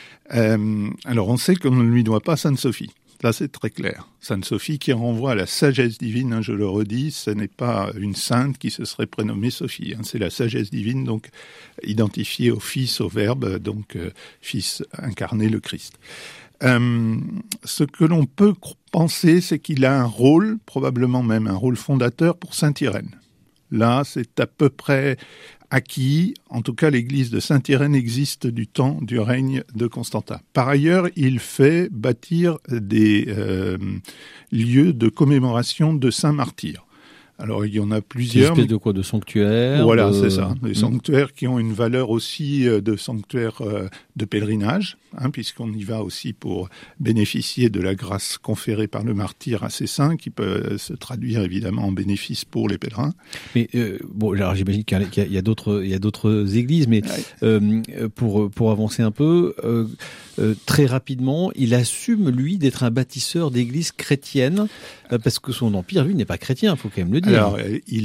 Alors, on sait qu'on ne lui doit pas Sainte-Sophie. Là, c'est très clair. Sainte-Sophie qui renvoie à la sagesse divine, je le redis, ce n'est pas une sainte qui se serait prénommée Sophie. C'est la sagesse divine, donc identifiée au Fils, au Verbe, donc Fils incarné, le Christ. Ce que l'on peut penser, c'est qu'il a un rôle, probablement même un rôle fondateur pour Saint-Irène. Là, c'est à peu près acquis. En tout cas, l'église de Saint-Irène existe du temps du règne de Constantin. Par ailleurs, il fait bâtir des lieux de commémoration de saints martyrs. Alors, il y en a plusieurs. Des espèces de quoi? De sanctuaires? Voilà, c'est ça. Des sanctuaires qui ont une valeur aussi de sanctuaires de pèlerinage, puisqu'on y va aussi pour bénéficier de la grâce conférée par le martyr à ces saints, qui peut se traduire évidemment en bénéfice pour les pèlerins. Mais alors j'imagine qu'il y a d'autres églises, mais pour avancer un peu, très rapidement, il assume lui d'être un bâtisseur d'églises chrétiennes, parce que son empire, lui, n'est pas chrétien, il faut quand même le dire. Alors,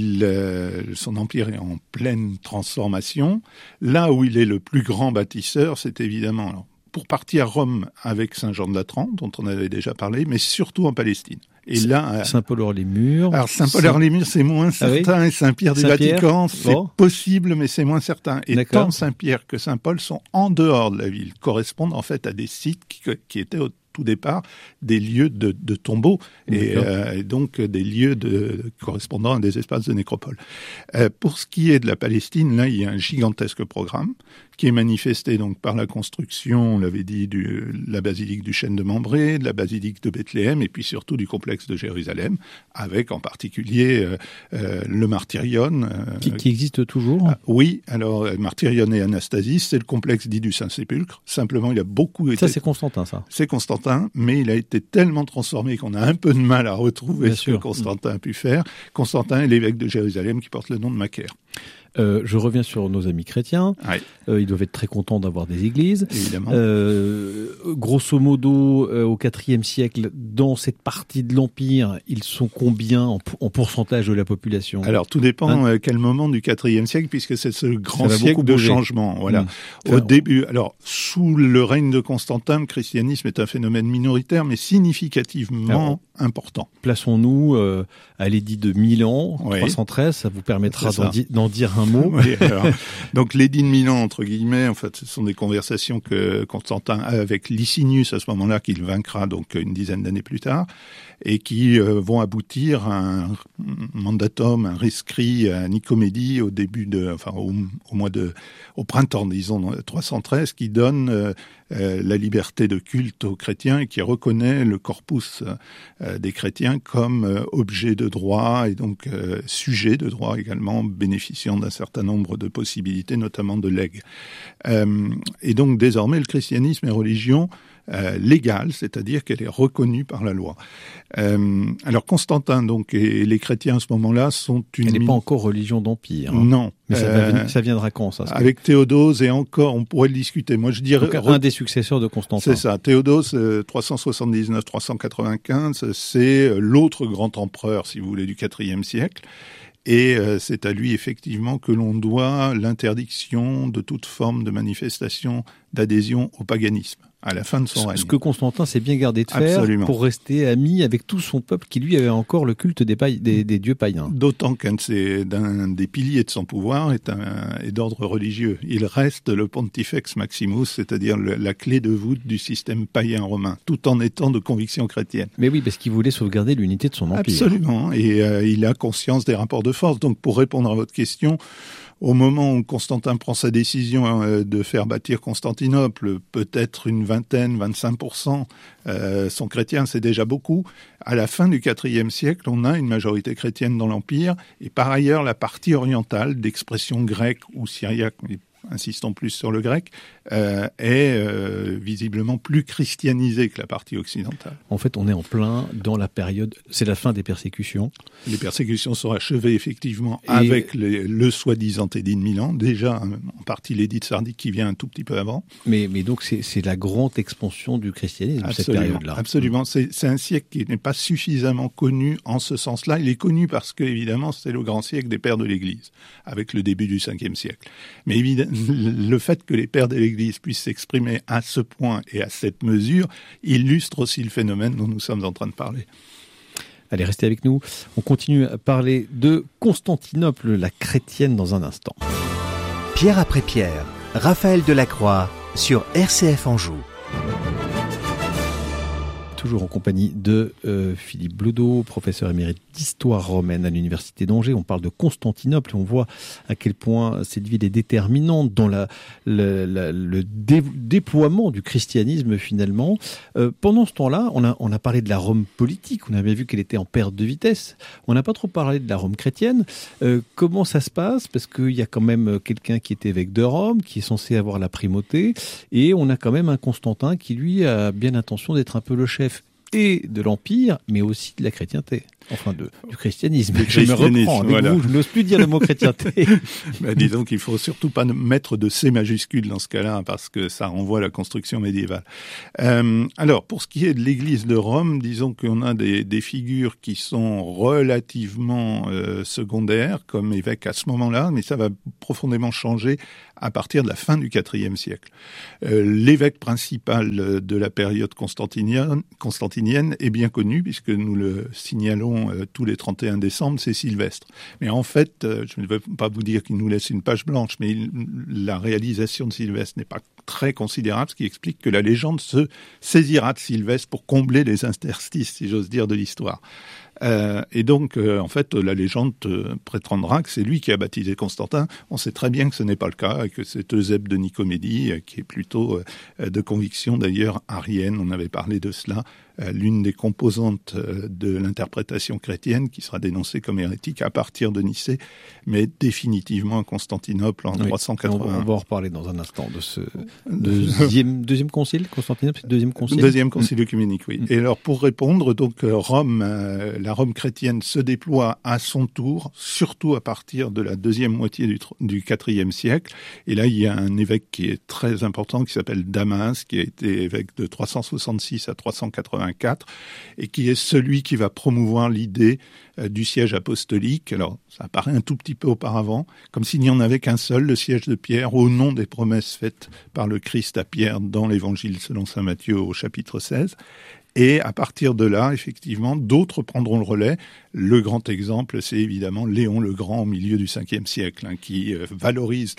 son empire est en pleine transformation. Là où il est le plus grand bâtisseur, c'est évidemment, alors, pour partir à Rome avec Saint Jean de Latran, dont on avait déjà parlé, mais surtout en Palestine. Et là, Saint-Paul-Hors-les-Murs. Alors, Saint-Paul-Hors-les-Murs, c'est moins certain, et Saint-Pierre du Vatican, c'est possible, mais c'est moins certain. Et tant Saint-Pierre que Saint-Paul sont en dehors de la ville, correspondent en fait à des sites qui étaient au tout départ des lieux de tombeaux et donc des lieux correspondant à des espaces de nécropole. Pour ce qui est de la Palestine, là, il y a un gigantesque programme qui est manifesté donc par la construction, on l'avait dit, de la basilique du Chêne de Mambré, de la basilique de Bethléem et puis surtout du complexe de Jérusalem, avec en particulier le Martyrion. Qui existe toujours? Oui, alors Martyrion et Anastasis, c'est le complexe dit du Saint-Sépulcre. Simplement, il a beaucoup été... Ça, c'est Constantin, ça. C'est Constantin, mais il a été tellement transformé qu'on a un peu de mal à retrouver ce que Constantin a pu faire. Constantin est l'évêque de Jérusalem qui porte le nom de Macaire. Je reviens sur nos amis chrétiens. Ils doivent être très contents d'avoir des églises. Évidemment. Grosso modo, au IVe siècle, dans cette partie de l'Empire, ils sont combien en pourcentage de la population? Alors, tout dépend quel moment du IVe siècle, puisque c'est ce grand siècle de changement. Voilà. Au début, alors, sous le règne de Constantin, le christianisme est un phénomène minoritaire, mais significativement important. Plaçons-nous à l'édit de Milan, 313, ça vous permettra d'en dire un mot. Oui, alors, donc l'édit de Milan, entre guillemets, en fait, ce sont des conversations que Constantin a avec Licinius à ce moment-là, qu'il vaincra donc une dizaine d'années plus tard, et qui vont aboutir à un mandatum, un rescrit à Nicomédie au printemps, disons, 313, qui donne la liberté de culte aux chrétiens et qui reconnaît le corpus des chrétiens comme objet de droit et donc sujet de droit également, bénéficiant d'un certain nombre de possibilités, notamment de legs. Et donc désormais, le christianisme est religion légale, c'est-à-dire qu'elle est reconnue par la loi. Alors Constantin donc et les chrétiens à ce moment-là sont une... Elle n'est pas encore religion d'empire. Non. Mais ça viendra quand, ça? Avec Théodose et encore, on pourrait le discuter. Moi, je dirais... Donc, un des successeurs de Constantin. C'est ça. Théodose, 379-395, c'est l'autre grand empereur, si vous voulez, du IVe siècle. Et c'est à lui, effectivement, que l'on doit l'interdiction de toute forme de manifestation d'adhésion au paganisme à la fin de son règne. Ce que Constantin s'est bien gardé de faire pour rester ami avec tout son peuple qui, lui, avait encore le culte des dieux païens. D'autant qu'un des piliers de son pouvoir est d'ordre religieux. Il reste le Pontifex Maximus, c'est-à-dire la clé de voûte du système païen romain, tout en étant de conviction chrétienne. Mais oui, parce qu'il voulait sauvegarder l'unité de son empire. Absolument, et il a conscience des rapports de force. Donc, pour répondre à votre question, au moment où Constantin prend sa décision de faire bâtir Constantinople, peut-être une 25% sont chrétiens, c'est déjà beaucoup. À la fin du IVe siècle, on a une majorité chrétienne dans l'Empire, et par ailleurs, la partie orientale, d'expression grecque ou syriaque, insistons plus sur le grec, est visiblement plus christianisée que la partie occidentale. En fait, on est en plein dans la période, c'est la fin des persécutions. Les persécutions sont achevées effectivement avec le soi-disant édit de Milan, déjà en partie l'édit de Sardis qui vient un tout petit peu avant. Mais donc c'est la grande expansion du christianisme, cette période-là. Absolument, c'est un siècle qui n'est pas suffisamment connu en ce sens-là. Il est connu parce que, évidemment, c'est le grand siècle des pères de l'Église, avec le début du Ve siècle. Mais évidemment, le fait que les pères de l'Église puissent s'exprimer à ce point et à cette mesure illustre aussi le phénomène dont nous sommes en train de parler. Allez, restez avec nous. On continue à parler de Constantinople, la chrétienne, dans un instant. Pierre après Pierre, Raphaël Delacroix sur RCF Anjou. toujours en compagnie de Philippe Bloudot, professeur émérite d'histoire romaine à l'université d'Angers. On parle de Constantinople et on voit à quel point cette ville est déterminante dans le déploiement du christianisme finalement. Pendant ce temps-là, on a parlé de la Rome politique, on avait vu qu'elle était en perte de vitesse. On n'a pas trop parlé de la Rome chrétienne. Comment ça se passe? Parce qu'il y a quand même quelqu'un qui est évêque de Rome, qui est censé avoir la primauté, et on a quand même un Constantin qui, lui, a bien l'intention d'être un peu le chef et de l'Empire, mais aussi de la chrétienté. Enfin, du christianisme. Je me reprends avec vous, je n'ose plus dire le mot chrétienté. Disons qu'il faut surtout pas mettre de C majuscule dans ce cas-là, parce que ça renvoie à la construction médiévale. Alors, pour ce qui est de l'église de Rome, disons qu'on a des figures qui sont relativement secondaires, comme évêque à ce moment-là, mais ça va profondément changer à partir de la fin du IVe siècle. L'évêque principal de la période constantinienne est bien connu, puisque nous le signalons tous les 31 décembre, c'est Sylvestre. Mais en fait, je ne veux pas vous dire qu'il nous laisse une page blanche, mais la réalisation de Sylvestre n'est pas très considérable, ce qui explique que la légende se saisira de Sylvestre pour combler les interstices, si j'ose dire, de l'histoire. Et donc, en fait, la légende prétendra que c'est lui qui a baptisé Constantin. On sait très bien que ce n'est pas le cas, et que c'est Eusèbe de Nicomédie, qui est plutôt de conviction d'ailleurs arienne. On avait parlé de cela, l'une des composantes de l'interprétation chrétienne qui sera dénoncée comme hérétique à partir de Nicée, mais définitivement à Constantinople en 380. On va en reparler dans un instant de ce deuxième concile, Constantinople, c'est le deuxième concile. Deuxième concile œcuménique, oui. Et alors, pour répondre, donc Rome, la Rome chrétienne se déploie à son tour, surtout à partir de la deuxième moitié du IVe siècle. Et là, il y a un évêque qui est très important, qui s'appelle Damas, qui a été évêque de 366 à 384, et qui est celui qui va promouvoir l'idée du siège apostolique. Alors, ça apparaît un tout petit peu auparavant, comme s'il n'y en avait qu'un seul, le siège de Pierre, au nom des promesses faites par le Christ à Pierre dans l'Évangile selon saint Matthieu au chapitre 16. Et à partir de là, effectivement, d'autres prendront le relais. Le grand exemple, c'est évidemment Léon le Grand au milieu du Ve siècle, qui valorise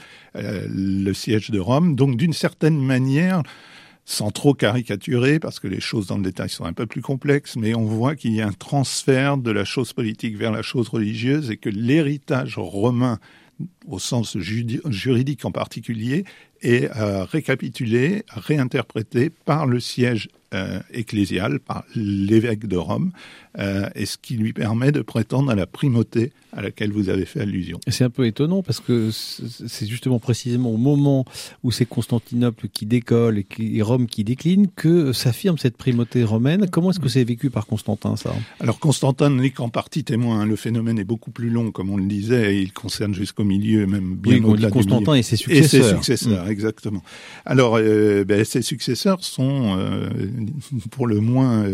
le siège de Rome. Donc, d'une certaine manière, sans trop caricaturer, parce que les choses dans le détail sont un peu plus complexes, mais on voit qu'il y a un transfert de la chose politique vers la chose religieuse et que l'héritage romain, au sens juridique en particulier, est récapitulé, réinterprété par le siège ecclésial, par l'évêque de Rome, et ce qui lui permet de prétendre à la primauté à laquelle vous avez fait allusion. C'est un peu étonnant parce que c'est justement précisément au moment où c'est Constantinople qui décolle et Rome qui décline que s'affirme cette primauté romaine. Comment est-ce que c'est vécu par Constantin, ça? Alors Constantin n'est qu'en partie témoin. Le phénomène est beaucoup plus long, comme on le disait, et il concerne jusqu'au milieu, même bien au-delà du milieu. Constantin et ses successeurs. Et ses successeurs, exactement. Alors, ses successeurs sont pour le moins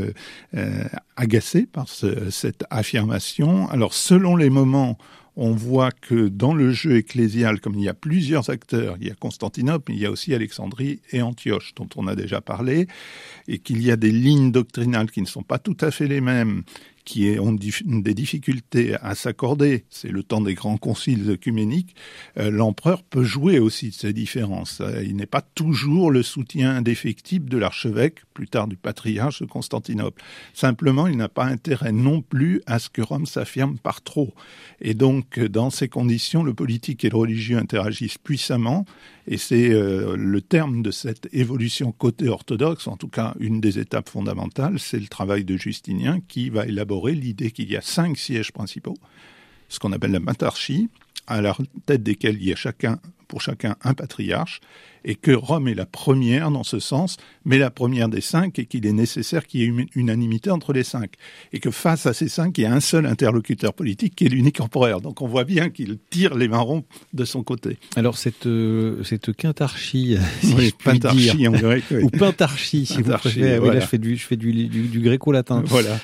agacés par cette affirmation. Alors, selon les moments, on voit que dans le jeu ecclésial, comme il y a plusieurs acteurs, il y a Constantinople, mais il y a aussi Alexandrie et Antioche, dont on a déjà parlé, et qu'il y a des lignes doctrinales qui ne sont pas tout à fait les mêmes, qui ont des difficultés à s'accorder, c'est le temps des grands conciles œcuméniques, l'empereur peut jouer aussi de ces différences. Il n'est pas toujours le soutien indéfectible de l'archevêque, plus tard du patriarche de Constantinople. Simplement, il n'a pas intérêt non plus à ce que Rome s'affirme par trop. Et donc, dans ces conditions, le politique et le religieux interagissent puissamment, et c'est le terme de cette évolution côté orthodoxe, en tout cas une des étapes fondamentales, c'est le travail de Justinien qui va élaborer l'idée qu'il y a 5 sièges principaux, ce qu'on appelle la matarchie, à la tête desquels il y a pour chacun un patriarche, et que Rome est la première dans ce sens, mais la première des 5, et qu'il est nécessaire qu'il y ait une unanimité entre les 5. Et que face à ces 5, il y a un seul interlocuteur politique qui est l'unique empereur. Donc on voit bien qu'il tire les marrons de son côté. Alors cette quintarchie, si oui, je puis dire, en grec, oui. ou pentarchie, si vous préférez. Voilà. Oui, là, je fais du gréco-latin. Voilà.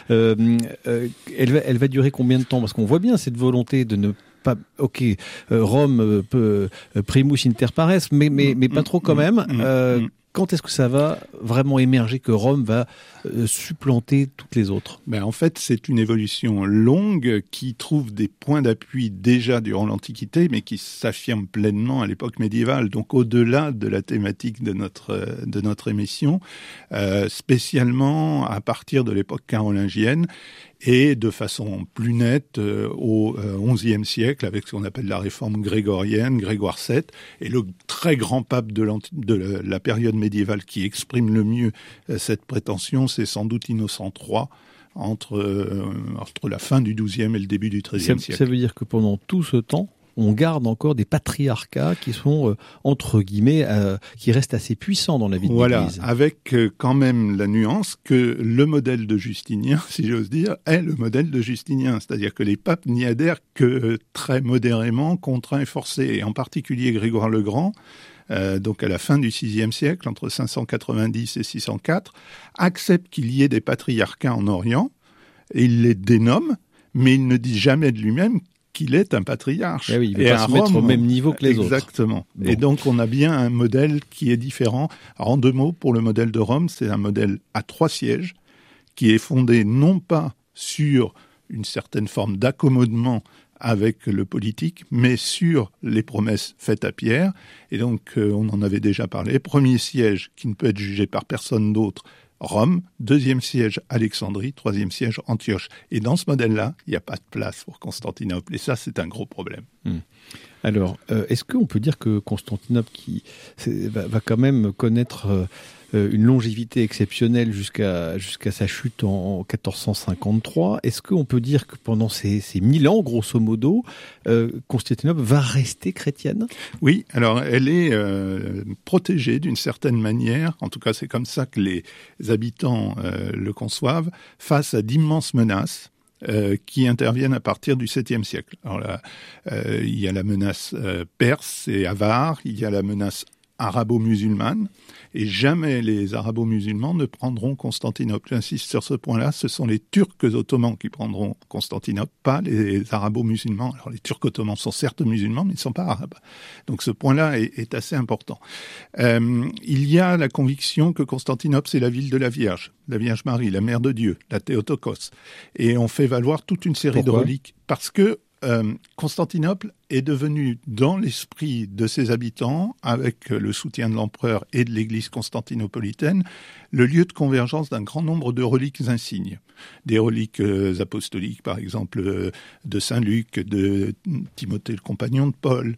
Elle va durer combien de temps? Parce qu'on voit bien cette volonté de ne pas, Rome peut primus inter pares, mais pas trop quand même. Quand est-ce que ça va vraiment émerger, que Rome va supplanter toutes les autres ? En fait, c'est une évolution longue qui trouve des points d'appui déjà durant l'Antiquité, mais qui s'affirme pleinement à l'époque médiévale. Donc, au-delà de la thématique de notre émission, spécialement à partir de l'époque carolingienne, et de façon plus nette au XIe siècle, avec ce qu'on appelle la réforme grégorienne, Grégoire VII, et le très grand pape de la période médiévale qui exprime le mieux cette prétention, c'est sans doute Innocent III, entre la fin du XIIe et le début du XIIIe siècle. Ça veut dire que pendant tout ce temps, on garde encore des patriarcats qui sont, entre guillemets, qui restent assez puissants dans la vie de l'Église. Voilà, avec quand même la nuance que le modèle de Justinien, si j'ose dire, est le modèle de Justinien. C'est-à-dire que les papes n'y adhèrent que très modérément, contraints et forcés. Et en particulier Grégoire le Grand, donc à la fin du VIe siècle, entre 590 et 604, accepte qu'il y ait des patriarcats en Orient, et il les dénomme, mais il ne dit jamais de lui-même qu'il est un patriarche. Ah oui, il ne veut pas se mettre au même niveau que les autres. Exactement. Bon. Et donc, on a bien un modèle qui est différent. Alors, en 2 mots, pour le modèle de Rome, c'est un modèle à 3 sièges, qui est fondé non pas sur une certaine forme d'accommodement avec le politique, mais sur les promesses faites à Pierre. Et donc, on en avait déjà parlé. Premier siège qui ne peut être jugé par personne d'autre, Rome, 2e siège Alexandrie, 3e siège Antioche. Et dans ce modèle-là, il n'y a pas de place pour Constantinople. Et ça, c'est un gros problème. Alors, est-ce qu'on peut dire que Constantinople va quand même connaître une longévité exceptionnelle jusqu'à sa chute en 1453 ? Est-ce qu'on peut dire que pendant ces 1000 ans, grosso modo, Constantinople va rester chrétienne ? Oui, alors elle est protégée d'une certaine manière, en tout cas c'est comme ça que les habitants le conçoivent, face à d'immenses menaces qui interviennent à partir du 7e siècle. Alors là, il y a la menace perse et avare, il y a la menace arabo-musulmane, et jamais les arabo-musulmans ne prendront Constantinople. J'insiste sur ce point-là, ce sont les Turcs ottomans qui prendront Constantinople, pas les arabo-musulmans. Alors les Turcs ottomans sont certes musulmans, mais ils ne sont pas arabes. Donc ce point-là est assez important. Il y a la conviction que Constantinople, c'est la ville de la Vierge Marie, la Mère de Dieu, la Théotokos. Et on fait valoir toute une série de reliques, parce que Constantinople est devenue, dans l'esprit de ses habitants, avec le soutien de l'empereur et de l'église constantinopolitaine, le lieu de convergence d'un grand nombre de reliques insignes. Des reliques apostoliques, par exemple, de Saint Luc, de Timothée le compagnon de Paul,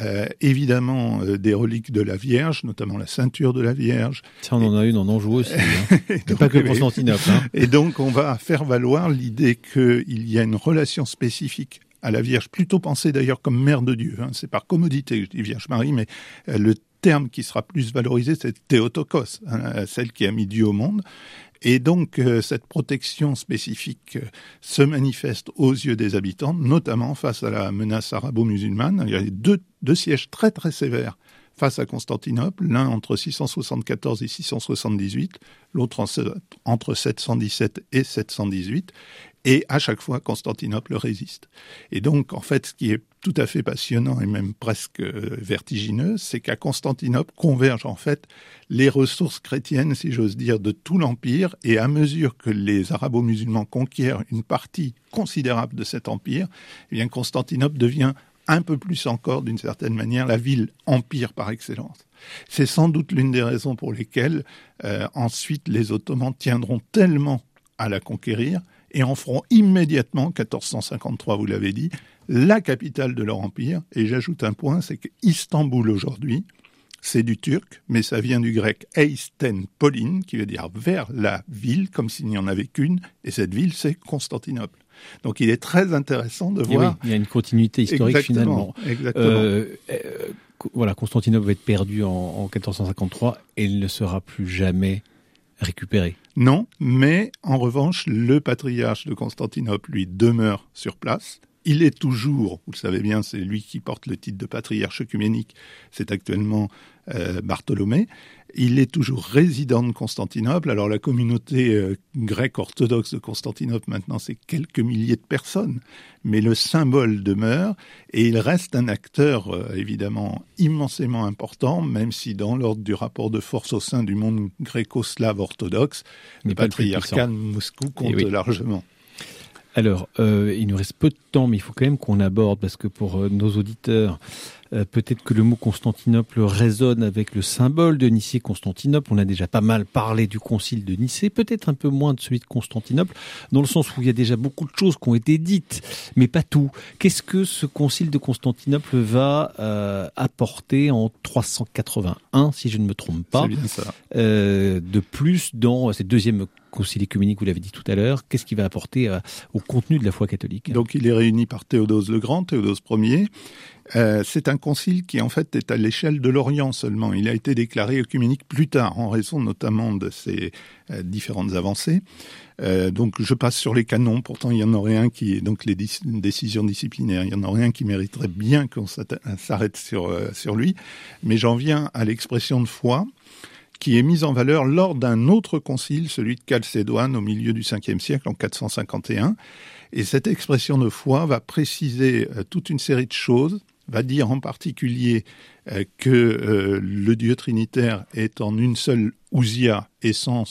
évidemment des reliques de la Vierge, notamment la ceinture de la Vierge. Ça, on en a une en Anjou aussi. Donc, pas que Constantinople. Et donc, on va faire valoir l'idée qu'il y a une relation spécifique à la Vierge, plutôt pensée d'ailleurs comme Mère de Dieu. C'est par commodité que je dis Vierge Marie, mais le terme qui sera plus valorisé, c'est Théotokos, celle qui a mis Dieu au monde. Et donc, cette protection spécifique se manifeste aux yeux des habitants, notamment face à la menace arabo-musulmane. Il y a deux sièges très très sévères face à Constantinople, l'un entre 674 et 678, l'autre entre 717 et 718. Et à chaque fois, Constantinople résiste. Et donc, en fait, ce qui est tout à fait passionnant et même presque vertigineux, c'est qu'à Constantinople convergent en fait les ressources chrétiennes, si j'ose dire, de tout l'Empire. Et à mesure que les arabo-musulmans conquièrent une partie considérable de cet empire, eh bien, Constantinople devient un peu plus encore, d'une certaine manière, la ville-empire par excellence. C'est sans doute l'une des raisons pour lesquelles, ensuite, les Ottomans tiendront tellement à la conquérir et en feront immédiatement, 1453, vous l'avez dit, la capitale de leur empire. Et j'ajoute un point, c'est qu'Istanbul aujourd'hui, c'est du turc, mais ça vient du grec eisten polin, qui veut dire vers la ville, comme s'il n'y en avait qu'une, et cette ville, c'est Constantinople. Donc il est très intéressant de voir... Oui, il y a une continuité historique finalement. Exactement. Voilà, Constantinople va être perdu en 1453 et il ne sera plus jamais récupéré. Non, mais en revanche, le patriarche de Constantinople, lui, demeure sur place. il est toujours, vous le savez bien, c'est lui qui porte le titre de patriarche œcuménique, c'est actuellement Bartholomée. Il est toujours résident de Constantinople. Alors la communauté grecque orthodoxe de Constantinople, maintenant, c'est quelques milliers de personnes. Mais le symbole demeure et il reste un acteur, évidemment, immensément important, même si dans l'ordre du rapport de force au sein du monde gréco-slave orthodoxe, le patriarcat de Moscou compte largement. Alors, il nous reste peu de temps, mais il faut quand même qu'on aborde, parce que pour nos auditeurs, peut-être que le mot Constantinople résonne avec le symbole de Nicée-Constantinople. On a déjà pas mal parlé du concile de Nicée, peut-être un peu moins de celui de Constantinople, dans le sens où il y a déjà beaucoup de choses qui ont été dites, mais pas tout. Qu'est-ce que ce concile de Constantinople va apporter en 381, si je ne me trompe pas, c'est bien ça. De plus dans cette deuxième concile œcuménique, vous l'avez dit tout à l'heure, qu'est-ce qu'il va apporter au contenu de la foi catholique? Donc il est réuni par Théodose le Grand, Théodose Ier. C'est un concile qui en fait est à l'échelle de l'Orient seulement. Il a été déclaré œcuménique plus tard, en raison notamment de ses différentes avancées. Donc je passe sur les canons, pourtant il y en aurait un qui est donc les décisions disciplinaires, il y en aurait un qui mériterait bien qu'on s'arrête sur lui. Mais j'en viens à l'expression de foi, qui est mise en valeur lors d'un autre concile, celui de Chalcédoine, au milieu du 5e siècle, en 451. Et cette expression de foi va préciser toute une série de choses, va dire en particulier que le Dieu trinitaire est en une seule ousia, essence,